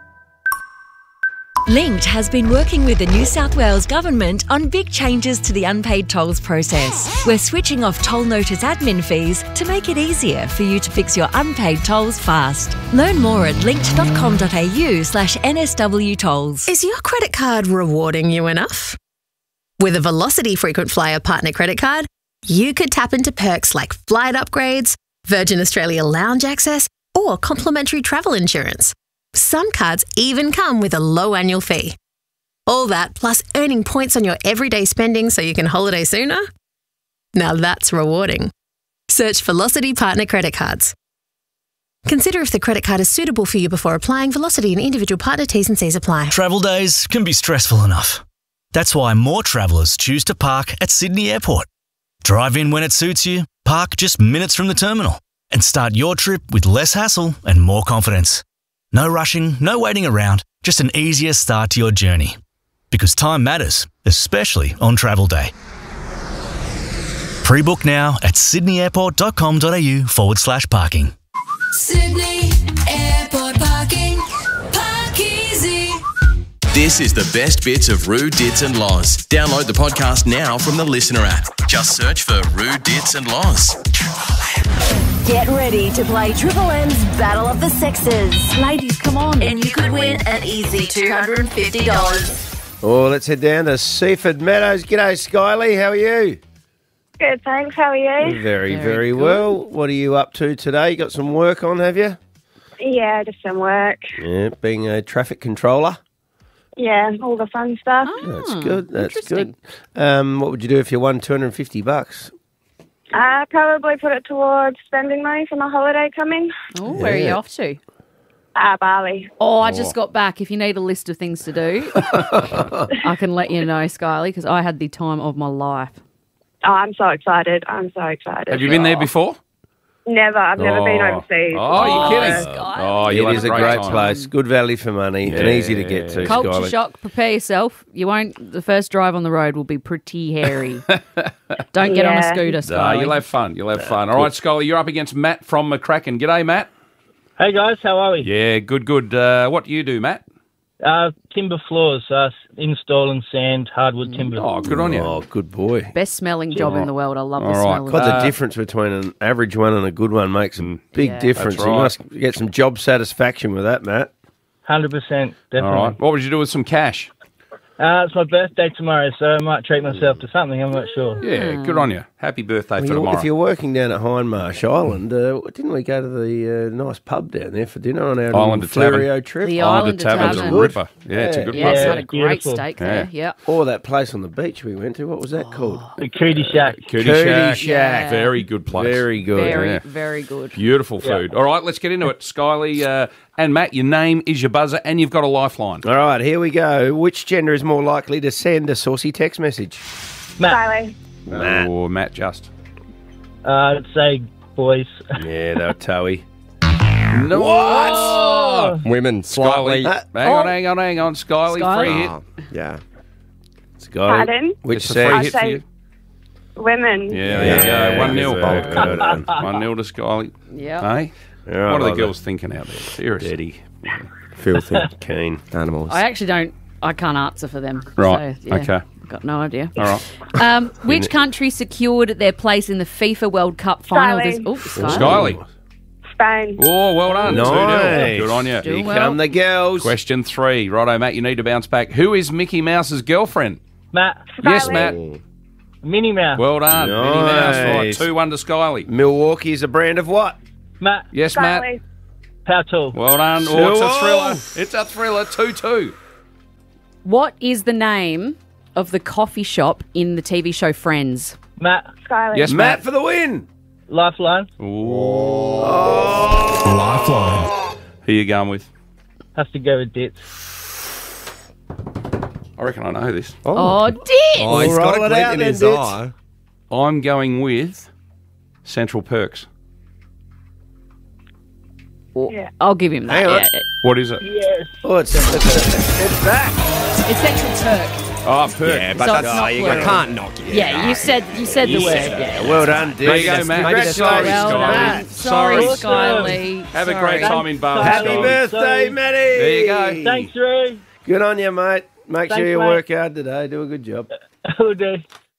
[SPEAKER 16] Linked has been working with the New South Wales Government on big changes to the unpaid tolls process. We're switching off toll notice admin fees to make it easier for you to fix your unpaid tolls fast. Learn more at linked.com.au/NSW tolls.
[SPEAKER 25] Is your credit card rewarding you enough? With a Velocity Frequent Flyer Partner Credit Card, you could tap into perks like flight upgrades, Virgin Australia lounge access, or complimentary travel insurance. Some cards even come with a low annual fee. All that plus earning points on your everyday spending so you can holiday sooner? Now that's rewarding. Search Velocity Partner Credit Cards. Consider if the credit card is suitable for you before applying. Velocity and individual partner T's and C's apply.
[SPEAKER 10] Travel days can be stressful enough. That's why more travellers choose to park at Sydney Airport. Drive in when it suits you, park just minutes from the terminal, and start your trip with less hassle and more confidence. No rushing, no waiting around, just an easier start to your journey. Because time matters, especially on travel day. Pre-book now at sydneyairport.com.au/parking.
[SPEAKER 14] Sydney Airport parking. Park easy.
[SPEAKER 1] This is the best bits of Roo, Dits and Loz. Download the podcast now from the Listener app. Just search for Roo, Dits and Loz.
[SPEAKER 26] Get ready to play Triple M's Battle of the Sexes. Ladies, come on. And you could win an easy $250.
[SPEAKER 23] Oh, let's head down to Seaford Meadows. G'day, Skyly. How are you?
[SPEAKER 27] Good, thanks. How are you?
[SPEAKER 23] Very well. What are you up to today? You got some work on, have you?
[SPEAKER 27] Yeah, just some work.
[SPEAKER 23] Yeah, being a traffic controller.
[SPEAKER 27] Yeah, all the fun stuff.
[SPEAKER 23] That's good. What would you do if you won $250?
[SPEAKER 27] Probably put it towards spending money for my holiday coming.
[SPEAKER 22] Oh, where are you off to?
[SPEAKER 27] Bali.
[SPEAKER 22] Oh, I just got back. If you need a list of things to do, I can let you know, Skyly, because I had the time of my life.
[SPEAKER 27] Oh, I'm so excited.
[SPEAKER 24] Have you been there before?
[SPEAKER 27] Never. I've never been overseas.
[SPEAKER 23] Oh, you're kidding.
[SPEAKER 22] Sky.
[SPEAKER 23] It is a great place. Good value for money and easy to get to,
[SPEAKER 22] Culture
[SPEAKER 23] Skyly.
[SPEAKER 22] shock. Prepare yourself. The first drive on the road will be pretty hairy. Don't get on a scooter, Sky.
[SPEAKER 24] You'll have fun. All right, Skyly, you're up against Matt from McCracken. G'day, Matt.
[SPEAKER 28] Hey, guys. How are we?
[SPEAKER 24] Yeah, good. What do you do, Matt?
[SPEAKER 28] Timber floors, installing sand, hardwood timber.
[SPEAKER 24] Oh, good on you.
[SPEAKER 23] Oh, good boy.
[SPEAKER 22] Best smelling job in the world. I love the
[SPEAKER 23] All
[SPEAKER 22] smell
[SPEAKER 23] right.
[SPEAKER 22] of
[SPEAKER 23] God,
[SPEAKER 22] it.
[SPEAKER 23] the difference between an average one and a good one makes a big difference.
[SPEAKER 24] That's
[SPEAKER 23] You
[SPEAKER 24] right.
[SPEAKER 23] must get some job satisfaction with that, Matt.
[SPEAKER 28] 100%, definitely.
[SPEAKER 24] All right. What would you do with some cash?
[SPEAKER 28] It's my birthday tomorrow, so I might treat myself to something. I'm not sure.
[SPEAKER 24] Yeah, good on you. Happy birthday for tomorrow.
[SPEAKER 23] If you're working down at Hindmarsh Island, didn't we go to the nice pub down there for dinner on our
[SPEAKER 24] Islander
[SPEAKER 23] Flerio trip?
[SPEAKER 22] The Islander
[SPEAKER 24] Tavern's a ripper. Yeah, it's a good
[SPEAKER 22] Yeah,
[SPEAKER 24] pub.
[SPEAKER 22] it's had a great steak there. Yeah.
[SPEAKER 23] Or that place on the beach we went to. What was that called?
[SPEAKER 28] The Cootie Shack.
[SPEAKER 24] Cootie Shack.
[SPEAKER 23] Shack.
[SPEAKER 24] Very good place.
[SPEAKER 23] Very good.
[SPEAKER 22] Very good.
[SPEAKER 24] Beautiful food. All right, let's get into it. Skyly and Matt, your name is your buzzer and you've got a lifeline.
[SPEAKER 23] All right, here we go. Which gender is more likely to send a saucy text message?
[SPEAKER 27] Matt.
[SPEAKER 23] Matt.
[SPEAKER 24] Or Matt just.
[SPEAKER 28] I'd say boys.
[SPEAKER 23] Yeah, they're toey.
[SPEAKER 24] No.
[SPEAKER 23] What?
[SPEAKER 29] Women, slightly.
[SPEAKER 24] Hang on. Skyly, free hit.
[SPEAKER 23] Yeah. Skyly.
[SPEAKER 27] Pardon?
[SPEAKER 23] Which
[SPEAKER 24] It's a free
[SPEAKER 23] sex?
[SPEAKER 24] hit for you.
[SPEAKER 27] Women.
[SPEAKER 24] Yeah, there you go. 1-0.
[SPEAKER 23] Well done.
[SPEAKER 24] 1-0 to Skyly.
[SPEAKER 22] Yeah.
[SPEAKER 24] Hey?
[SPEAKER 23] Yeah,
[SPEAKER 24] what are the
[SPEAKER 23] like
[SPEAKER 24] girls thinking out there? Seriously.
[SPEAKER 23] Dirty. Filthy. Keen. Animals.
[SPEAKER 22] I can't answer for them.
[SPEAKER 24] Right,
[SPEAKER 22] So, yeah,
[SPEAKER 24] okay.
[SPEAKER 22] I've got no idea.
[SPEAKER 24] All right.
[SPEAKER 22] Which country secured their place in the FIFA World Cup final?
[SPEAKER 27] Skyly.
[SPEAKER 24] Skyly.
[SPEAKER 27] Spain.
[SPEAKER 24] Oh, well done.
[SPEAKER 23] Nice.
[SPEAKER 24] 2-0. Good on you.
[SPEAKER 22] Doing
[SPEAKER 23] Here
[SPEAKER 22] well.
[SPEAKER 23] come the girls.
[SPEAKER 24] Question 3. Righto, Matt, you need to bounce back. Who is Mickey Mouse's girlfriend?
[SPEAKER 28] Matt.
[SPEAKER 24] Yes,
[SPEAKER 27] Skyly.
[SPEAKER 24] Matt.
[SPEAKER 28] Minnie Mouse.
[SPEAKER 24] Well done.
[SPEAKER 23] Nice.
[SPEAKER 24] Minnie Mouse. Right, 2-1 to Skyly.
[SPEAKER 23] Milwaukee is a brand of what?
[SPEAKER 28] Matt.
[SPEAKER 24] Yes, Matt.
[SPEAKER 27] Skyly.
[SPEAKER 28] Power tool.
[SPEAKER 24] Well done. Oh, it's a thriller. It's a thriller. 2-2.
[SPEAKER 22] What is the name of the coffee shop in the TV show Friends?
[SPEAKER 28] Matt.
[SPEAKER 27] Skyly.
[SPEAKER 24] Yes,
[SPEAKER 23] Matt
[SPEAKER 24] Matt.
[SPEAKER 23] for the win.
[SPEAKER 28] Lifeline.
[SPEAKER 2] Lifeline.
[SPEAKER 24] Who you going with?
[SPEAKER 28] Has to go with Dits.
[SPEAKER 24] I reckon I know this.
[SPEAKER 22] Oh, Dick!
[SPEAKER 3] Oh, he's got a
[SPEAKER 23] Roll it
[SPEAKER 3] glint
[SPEAKER 23] out
[SPEAKER 3] in
[SPEAKER 23] then,
[SPEAKER 3] his
[SPEAKER 23] Dits.
[SPEAKER 3] eye.
[SPEAKER 24] I'm going with Central Perks.
[SPEAKER 27] Yeah.
[SPEAKER 22] I'll give him that.
[SPEAKER 23] Hang on.
[SPEAKER 22] Yeah.
[SPEAKER 24] What is it?
[SPEAKER 28] Yes.
[SPEAKER 23] Oh, it's back.
[SPEAKER 22] It's Central Turk.
[SPEAKER 24] Oh, Perks.
[SPEAKER 3] Yeah, but
[SPEAKER 22] So
[SPEAKER 3] that's,
[SPEAKER 22] it's not
[SPEAKER 3] you
[SPEAKER 22] blue.
[SPEAKER 3] can't knock it.
[SPEAKER 22] Yeah, you said the word. Yeah.
[SPEAKER 23] Well done, Dick.
[SPEAKER 24] There you go, Matt.
[SPEAKER 3] maybe that's-
[SPEAKER 24] Sorry,
[SPEAKER 22] Well
[SPEAKER 24] Skyly.
[SPEAKER 22] done. Sorry,
[SPEAKER 28] Awesome.
[SPEAKER 22] Skyly.
[SPEAKER 24] Have a
[SPEAKER 22] Sorry.
[SPEAKER 24] great time in Bali.
[SPEAKER 23] Happy
[SPEAKER 24] Skyly.
[SPEAKER 23] birthday,
[SPEAKER 28] Sorry.
[SPEAKER 23] Matty.
[SPEAKER 24] There you go.
[SPEAKER 28] Thanks, Drew.
[SPEAKER 23] Good on you, mate. Make sure
[SPEAKER 28] Thanks,
[SPEAKER 23] you
[SPEAKER 28] mate.
[SPEAKER 23] work hard today. Do a good job.
[SPEAKER 28] Will do.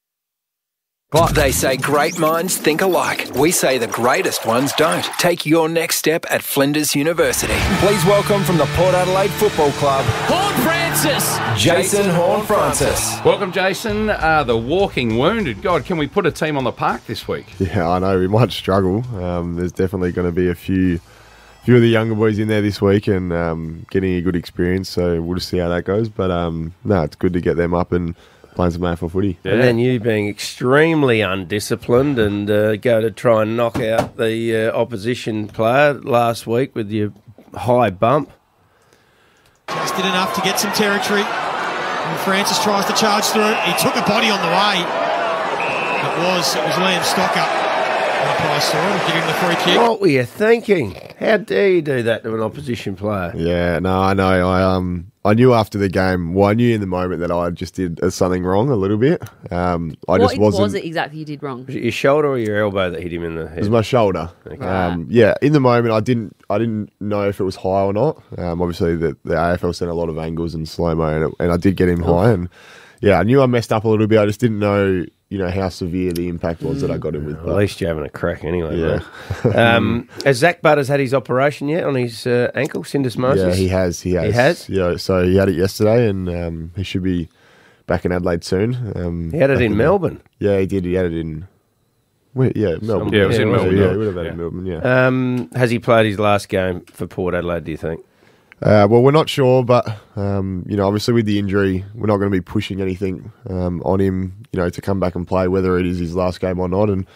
[SPEAKER 6] They say great minds think alike. We say the greatest ones don't. Take your next step at Flinders University. Please welcome from the Port Adelaide Football Club,
[SPEAKER 1] Horn Francis.
[SPEAKER 6] Jason Horn-Francis.
[SPEAKER 24] Welcome, Jason. The Walking Wounded. God, can we put a team on the park this week?
[SPEAKER 2] Yeah, I know we might struggle. There's definitely going to be a few of the younger boys in there this week and getting a good experience. So we'll just see how that goes. But no, it's good to get them up and playing some AFL footy.
[SPEAKER 23] Yeah. And then you being extremely undisciplined and go to try and knock out the opposition player last week with your high bump.
[SPEAKER 13] Just did enough to get some territory. And Francis tries to charge through. He took a body on the way. It was Liam Stocker. I saw him, give him the free kick.
[SPEAKER 23] What were you thinking? How dare you do that to an opposition player?
[SPEAKER 2] Yeah, no, I know. I knew after the game. Well, I knew in the moment that I just did something wrong a little bit.
[SPEAKER 22] What was it exactly you did wrong?
[SPEAKER 23] Was it your shoulder or your elbow that hit him in the head?
[SPEAKER 2] It was my shoulder.
[SPEAKER 23] Okay.
[SPEAKER 2] Yeah, in the moment, I didn't know if it was high or not. Obviously, the AFL sent a lot of angles and slow mo, and I did get him high. And yeah, I knew I messed up a little bit. I just didn't know, how severe the impact was that I got him with.
[SPEAKER 23] At least you're having a crack anyway.
[SPEAKER 2] Yeah.
[SPEAKER 23] Has Zach Butters had his operation yet on his ankle, syndesmosis?
[SPEAKER 2] Yeah, he has. He has? Yeah, so he had it yesterday, and he should be back in Adelaide soon.
[SPEAKER 23] He had it in Melbourne?
[SPEAKER 2] Yeah, he did. He had it in... Melbourne.
[SPEAKER 24] Yeah, it was in Melbourne.
[SPEAKER 2] Yeah, he would have had it in Melbourne, yeah.
[SPEAKER 23] Has he played his last game for Port Adelaide, do you think?
[SPEAKER 2] Well, we're not sure, but, obviously with the injury, we're not going to be pushing anything on him, to come back and play, whether it is his last game or not. And,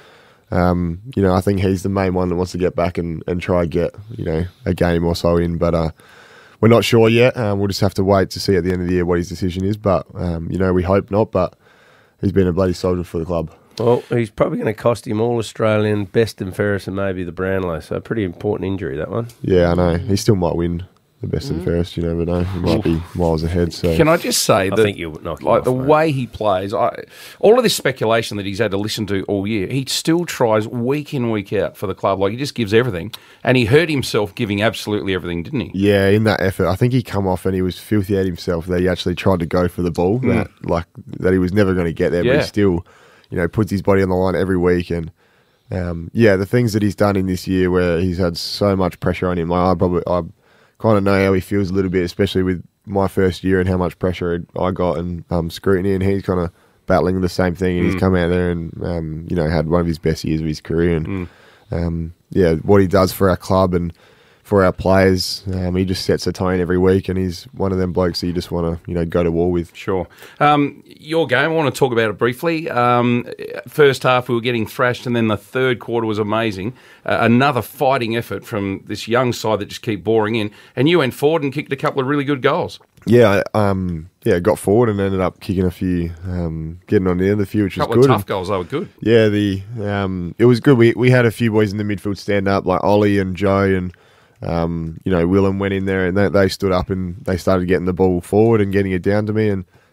[SPEAKER 2] I think he's the main one that wants to get back and try get, a game or so in. But we're not sure yet. We'll just have to wait to see at the end of the year what his decision is. But, we hope not. But he's been a bloody soldier for the club.
[SPEAKER 23] Well, he's probably going to cost him All-Australian, best and fairest, and maybe the Brownlow. So a pretty important injury, that one.
[SPEAKER 2] Yeah, I know. He still might win the best and fairest. You never know. He might be miles ahead. So
[SPEAKER 24] can I just say that
[SPEAKER 23] I think you'll knock him
[SPEAKER 24] like
[SPEAKER 23] off,
[SPEAKER 24] the
[SPEAKER 23] mate.
[SPEAKER 24] way he plays, all of this speculation that he's had to listen to all year, he still tries week in, week out for the club. Like he just gives everything, and he hurt himself giving absolutely everything, didn't he?
[SPEAKER 2] Yeah, in that effort, I think he come off and he was filthy at himself that he actually tried to go for the ball that he was never going to get there, but he still, puts his body on the line every week. And the things that he's done in this year where he's had so much pressure on him, I kind of know how he feels a little bit, especially with my first year and how much pressure I got and scrutiny, and he's kind of battling the same thing, and he's come out there and had one of his best years of his career, and what he does for our club and for our players, he just sets a tone every week, and he's one of them blokes that you just want to go to war with.
[SPEAKER 24] Sure. Your game, I want to talk about it briefly. First half we were getting thrashed, and then the third quarter was amazing. Another fighting effort from this young side that just keep boring in, and you went forward and kicked a couple of really good goals.
[SPEAKER 2] Yeah, got forward and ended up kicking a few, getting on the end of the few, which was good.
[SPEAKER 24] A couple of tough goals, they were good.
[SPEAKER 2] Yeah, it was good. We had a few boys in the midfield stand up, like Ollie and Joe and Willem went in there and they stood up and they started getting the ball forward and getting it down to me, and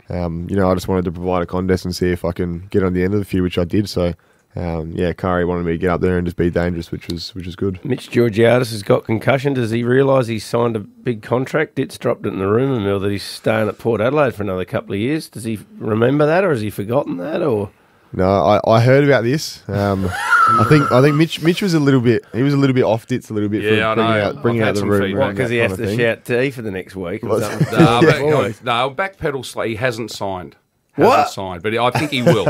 [SPEAKER 2] I just wanted to provide a contest and see if I can get on the end of the few, which I did. So, Kari wanted me to get up there and just be dangerous, which was good.
[SPEAKER 23] Mitch Georgiadis has got concussion. Does he realise he's signed a big contract? It's dropped it in the rumour mill that he's staying at Port Adelaide for another couple of years. Does he remember that, or has he forgotten that, or...?
[SPEAKER 2] No, I heard about this. I think Mitch was a little bit off dits a little bit for bringing out the room.
[SPEAKER 23] What, because he has to shout T for the next week?
[SPEAKER 24] No, backpedal slightly. He hasn't signed. Hasn't signed, but I think he will.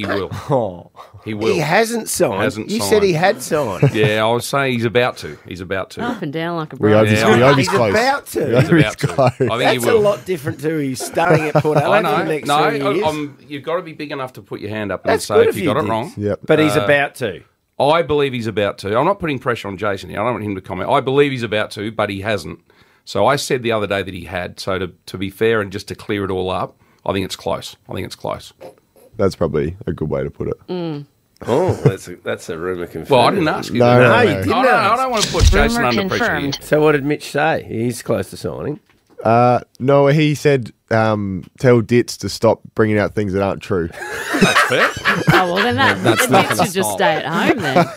[SPEAKER 24] He will.
[SPEAKER 23] He hasn't signed. You said he had signed.
[SPEAKER 24] Yeah, I was saying he's about to.
[SPEAKER 22] Up and down like a
[SPEAKER 2] We
[SPEAKER 23] he's about to.
[SPEAKER 24] He's about to. I think
[SPEAKER 23] That's
[SPEAKER 24] he will.
[SPEAKER 23] a lot different to he's staying at Port Adelaide for the next 3 years.
[SPEAKER 24] You've got to be big enough to put your hand up and
[SPEAKER 23] That's
[SPEAKER 24] say
[SPEAKER 23] good
[SPEAKER 24] if you got it wrong.
[SPEAKER 2] Yep.
[SPEAKER 23] But he's about to.
[SPEAKER 24] I believe he's about to. I'm not putting pressure on Jason here. I don't want him to comment. I believe he's about to, but he hasn't. So I said the other day that he had. So to be fair and just to clear it all up, I think it's close.
[SPEAKER 2] That's probably a good way to put it.
[SPEAKER 23] Oh, that's a rumour confirmed.
[SPEAKER 24] Well, I didn't ask you.
[SPEAKER 2] No,
[SPEAKER 23] you didn't ask.
[SPEAKER 24] I don't want to put Jason under pressure here.
[SPEAKER 23] So what did Mitch say? He's close to signing.
[SPEAKER 2] No, he said tell Dits to stop bringing out things that aren't true.
[SPEAKER 24] That's fair.
[SPEAKER 22] Oh, well, then that should just stay at home then.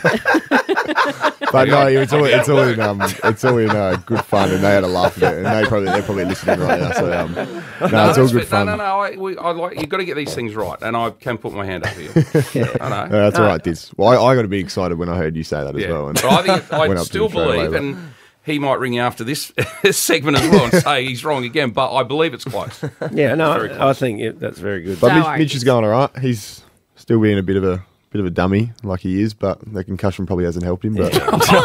[SPEAKER 2] But no, it's all in good fun, and they had a laugh at it, and they're probably listening right now. So it's all good fun.
[SPEAKER 24] No. I like you've got to get these things right, and I can put my hand up here. I know.
[SPEAKER 2] That's all right, Dits. Well, I got to be excited when I heard you say that as well. And
[SPEAKER 24] but I still believe, and he might ring you after this segment as well and say he's wrong again, but I believe it's close.
[SPEAKER 23] Yeah, no, I think that's very good.
[SPEAKER 2] But Mitch is going all right. He's still being a bit of a dummy like he is, but the concussion probably hasn't helped him. But
[SPEAKER 23] he's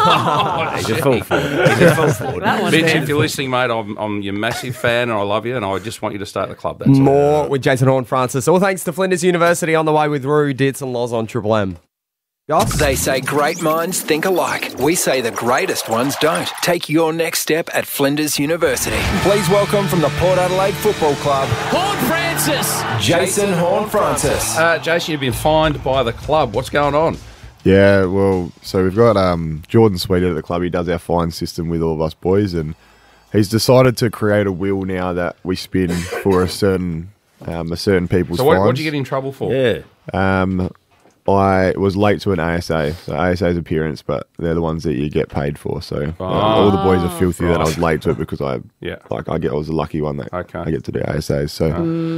[SPEAKER 23] a full forward.
[SPEAKER 24] Mitch, if you're listening, mate, I'm your massive fan and I love you, and I just want you to stay at the club. That's
[SPEAKER 3] More with Jason Horne-Francis. All thanks to Flinders University on the way with Roo, Dits and Loz on Triple M.
[SPEAKER 6] They say great minds think alike. We say the greatest ones don't. Take your next step at Flinders University. Please welcome from the Port Adelaide Football Club,
[SPEAKER 9] Horne-Francis.
[SPEAKER 6] Jason Horne-Francis.
[SPEAKER 24] Jason, you've been fined by the club. What's going on?
[SPEAKER 2] Yeah, well, so we've got Jordan Sweeter at the club. He does our fine system with all of us boys, and he's decided to create a wheel now that we spin for a certain people's
[SPEAKER 24] So
[SPEAKER 2] fines.
[SPEAKER 24] what did you get in trouble for?
[SPEAKER 23] Yeah.
[SPEAKER 2] I was late to an ASA, so ASA's appearance, but they're the ones that you get paid for. So all the boys are filthy that I was late to it because I was the lucky one that I get to do ASAs. So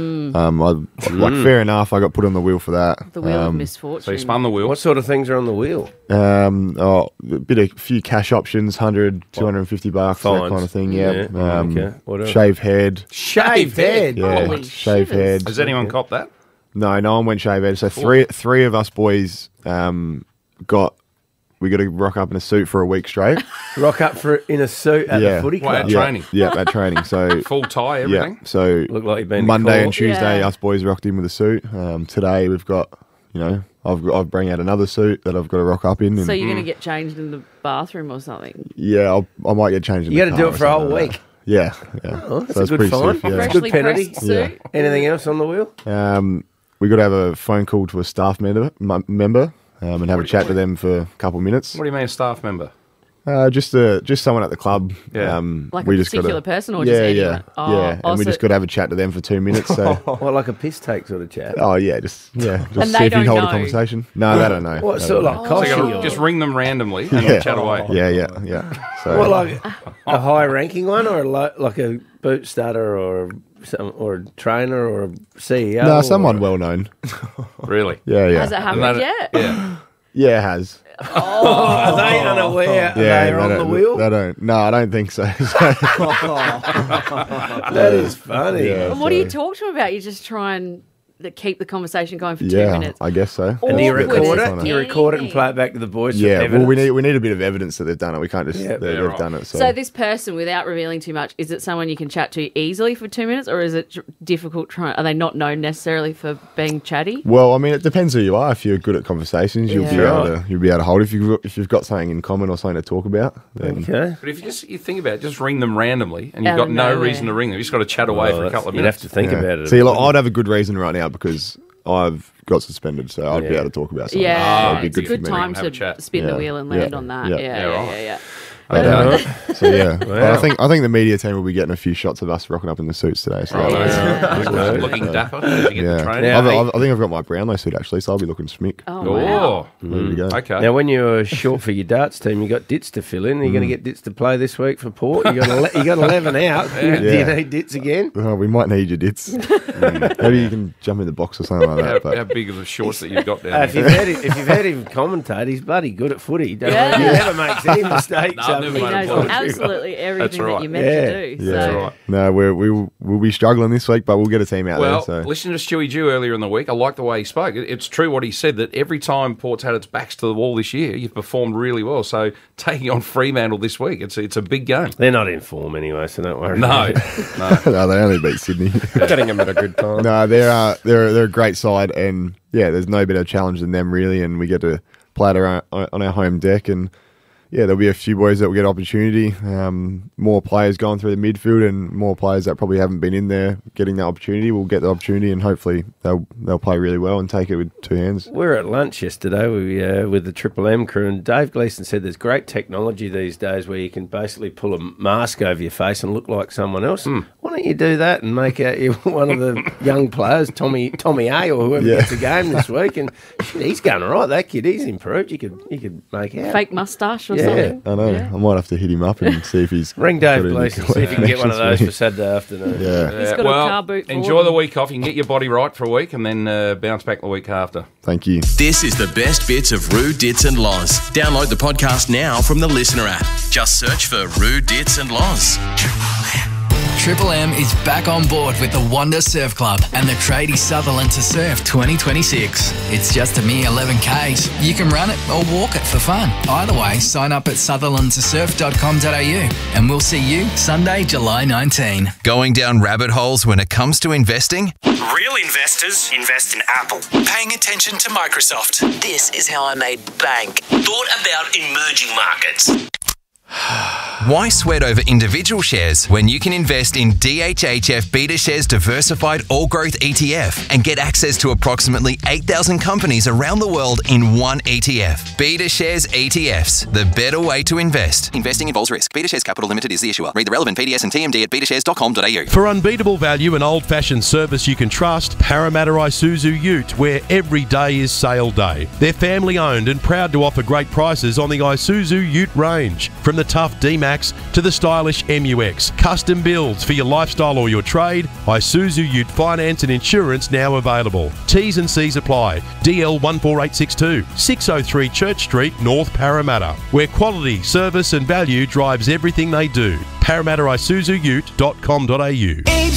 [SPEAKER 2] fair enough, I got put on the wheel for that.
[SPEAKER 22] The wheel of misfortune.
[SPEAKER 24] So you spun the wheel.
[SPEAKER 23] What sort of things are on the wheel?
[SPEAKER 2] A few cash options, $100, $250, that kind of thing. Yeah. Shave head.
[SPEAKER 23] Shaved head.
[SPEAKER 2] Yeah,
[SPEAKER 22] Holy
[SPEAKER 2] shave head.
[SPEAKER 24] Has anyone copped that?
[SPEAKER 2] No one went shave head. So three of us boys we got to rock up in a suit for a week straight.
[SPEAKER 23] Rock up in a suit at the footy club?
[SPEAKER 24] At training?
[SPEAKER 2] Yeah, at training. So
[SPEAKER 24] full tie, everything?
[SPEAKER 2] Yeah, so
[SPEAKER 23] look like you've been
[SPEAKER 2] Monday and Tuesday, us boys rocked in with a suit. Today we've got, I've bring out another suit that I've got to rock up in.
[SPEAKER 22] So you're going to get changed in the bathroom or something?
[SPEAKER 2] Yeah, I might get changed in
[SPEAKER 23] the car.
[SPEAKER 2] You
[SPEAKER 23] got to do it for a whole week?
[SPEAKER 2] Yeah.
[SPEAKER 23] Oh, that's a good fine.
[SPEAKER 22] Good penalty.
[SPEAKER 23] Yeah. Anything else on the wheel?
[SPEAKER 2] We got to have a phone call to a staff member and have a chat to them for a couple of minutes.
[SPEAKER 24] What do you mean a staff member?
[SPEAKER 2] Just someone at the club.
[SPEAKER 24] Yeah.
[SPEAKER 22] Like a particular person or just anyone?
[SPEAKER 2] And we just got to have a chat to them for 2 minutes. So.
[SPEAKER 23] What, like a piss take sort of chat?
[SPEAKER 2] Oh, yeah. Just see
[SPEAKER 22] and
[SPEAKER 2] if you hold a conversation. No, they don't know.
[SPEAKER 23] What, sort of like coffee?
[SPEAKER 24] So just ring them randomly and chat away.
[SPEAKER 2] Yeah. So,
[SPEAKER 23] what, like a high-ranking one or like a boot starter or a trainer or a CEO?
[SPEAKER 2] No, someone well-known.
[SPEAKER 24] Really?
[SPEAKER 2] Yeah.
[SPEAKER 22] Has it happened yet?
[SPEAKER 24] Yeah.
[SPEAKER 2] Yeah, it has.
[SPEAKER 23] Are they unaware they're on the wheel?
[SPEAKER 2] They don't. No, I don't think so.
[SPEAKER 23] That is funny.
[SPEAKER 2] Yeah,
[SPEAKER 22] and what do you talk to them about? You just try and keep the conversation going for 2 minutes.
[SPEAKER 2] I guess so.
[SPEAKER 23] And do you record it? Do you record it and play it back to the boys?
[SPEAKER 2] Yeah, well, we need a bit of evidence that they've done it. We can't just they've done it.
[SPEAKER 22] So this person, without revealing too much, is it someone you can chat to easily for 2 minutes, or is it difficult? Are they not known necessarily for being chatty?
[SPEAKER 2] Well, I mean, it depends who you are. If you're good at conversations, you'll be able to hold. If you've got something in common or something to talk about, then
[SPEAKER 24] But if you think about it, just ring them randomly, and you've got no reason to ring them. You just got to chat away for a couple of minutes.
[SPEAKER 23] You'd have to think about it.
[SPEAKER 2] See, I'd have a good reason right now because I've got suspended, so I'd be able to talk about something.
[SPEAKER 22] Yeah,
[SPEAKER 2] it'd be
[SPEAKER 22] it's a good time to spin the wheel and land on that. Yeah.
[SPEAKER 2] But,
[SPEAKER 23] Okay.
[SPEAKER 2] so yeah, But
[SPEAKER 23] Wow.
[SPEAKER 2] I think the media team will be getting a few shots of us rocking up in the suits today. So
[SPEAKER 24] Looking dapper as you get the train.
[SPEAKER 2] I think I've got my Brownlow suit actually, so I'll be looking smick.
[SPEAKER 22] Oh, wow.
[SPEAKER 2] There we go.
[SPEAKER 24] Okay.
[SPEAKER 23] Now, when you're short for your darts team, you got Ditz to fill in. Are you going to get Ditz to play this week for Port? You got 11 out. Do you need Ditz again?
[SPEAKER 2] Oh, we might need your dits. Maybe you can jump in the box or something like that.
[SPEAKER 24] How big are the shorts that you've got down
[SPEAKER 23] If you've heard him commentate, he's bloody good at footy. He never makes any mistakes.
[SPEAKER 24] No,
[SPEAKER 22] He knows absolutely everything that you're meant to do.
[SPEAKER 2] Yeah.
[SPEAKER 22] So.
[SPEAKER 2] No, we'll be struggling this week, but we'll get a team out
[SPEAKER 24] Well,
[SPEAKER 2] there. So.
[SPEAKER 24] listening to Stewie Dew earlier in the week, I like the way he spoke. It's true what he said, that every time Port's had its backs to the wall this year, you've performed really well. So taking on Fremantle this week, it's a big game.
[SPEAKER 23] They're not in form anyway, so don't worry.
[SPEAKER 24] No.
[SPEAKER 2] No, they only beat Sydney.
[SPEAKER 23] Getting them at a good time.
[SPEAKER 2] No, they're a great side, and yeah, there's no better challenge than them really, and we get to play it on our home deck, and yeah, there'll be a few boys that will get opportunity. More players going through the midfield, and more players that probably haven't been in there getting that opportunity will get the opportunity, and hopefully they'll play really well and take it with two hands.
[SPEAKER 23] We were at lunch yesterday with the Triple M crew, and Dave Gleeson said there's great technology these days where you can basically pull a mask over your face and look like someone else. Why don't you do that and make out you're one of the young players, Tommy A or whoever gets a game this week? And shit, he's going all right. That kid, he's improved. You could make out.
[SPEAKER 22] Fake moustache or something.
[SPEAKER 2] I know. Yeah. I might have to hit him up and see if he's
[SPEAKER 23] ring Dave Gleeson, see if you can get one of those for Saturday afternoon.
[SPEAKER 2] Yeah.
[SPEAKER 22] He's got a car boot.
[SPEAKER 24] Enjoy the week off. You can get your body right for a week and then bounce back the week after.
[SPEAKER 2] Thank you.
[SPEAKER 1] This is the best bits of Roo, Dits and Loz. Download the podcast now from the Listener app. Just search for Roo, Dits and Loz.
[SPEAKER 5] Triple M is back on board with the Wanda Surf Club and the Tradie Sutherland to Surf 2026. It's just a mere 11 Ks. You can run it or walk it for fun. Either way, sign up at sutherlandtosurf.com.au and we'll see you Sunday, July 19.
[SPEAKER 7] Going down rabbit holes when it comes to investing?
[SPEAKER 15] Real investors invest in Apple.
[SPEAKER 7] Paying attention to Microsoft.
[SPEAKER 15] This is how I made bank. Thought about emerging markets.
[SPEAKER 7] Why sweat over individual shares when you can invest in DHHF BetaShares Diversified All Growth ETF and get access to approximately 8,000 companies around the world in one ETF? BetaShares ETFs, the better way to invest. Investing involves risk. BetaShares Capital Limited is the issuer. Read the relevant PDS and TMD at betashares.com.au.
[SPEAKER 17] For unbeatable value and old-fashioned service you can trust, Parramatta Isuzu Ute, where every day is sale day. They're family-owned and proud to offer great prices on the Isuzu Ute range. From the tough D-Max to the stylish MUX. Custom builds for your lifestyle or your trade. Isuzu Ute finance and insurance now available. T's and C's apply. DL 14862, 603 Church Street, North Parramatta, where quality, service and value drives everything they do. ParramattaIsuzuUte.com.au.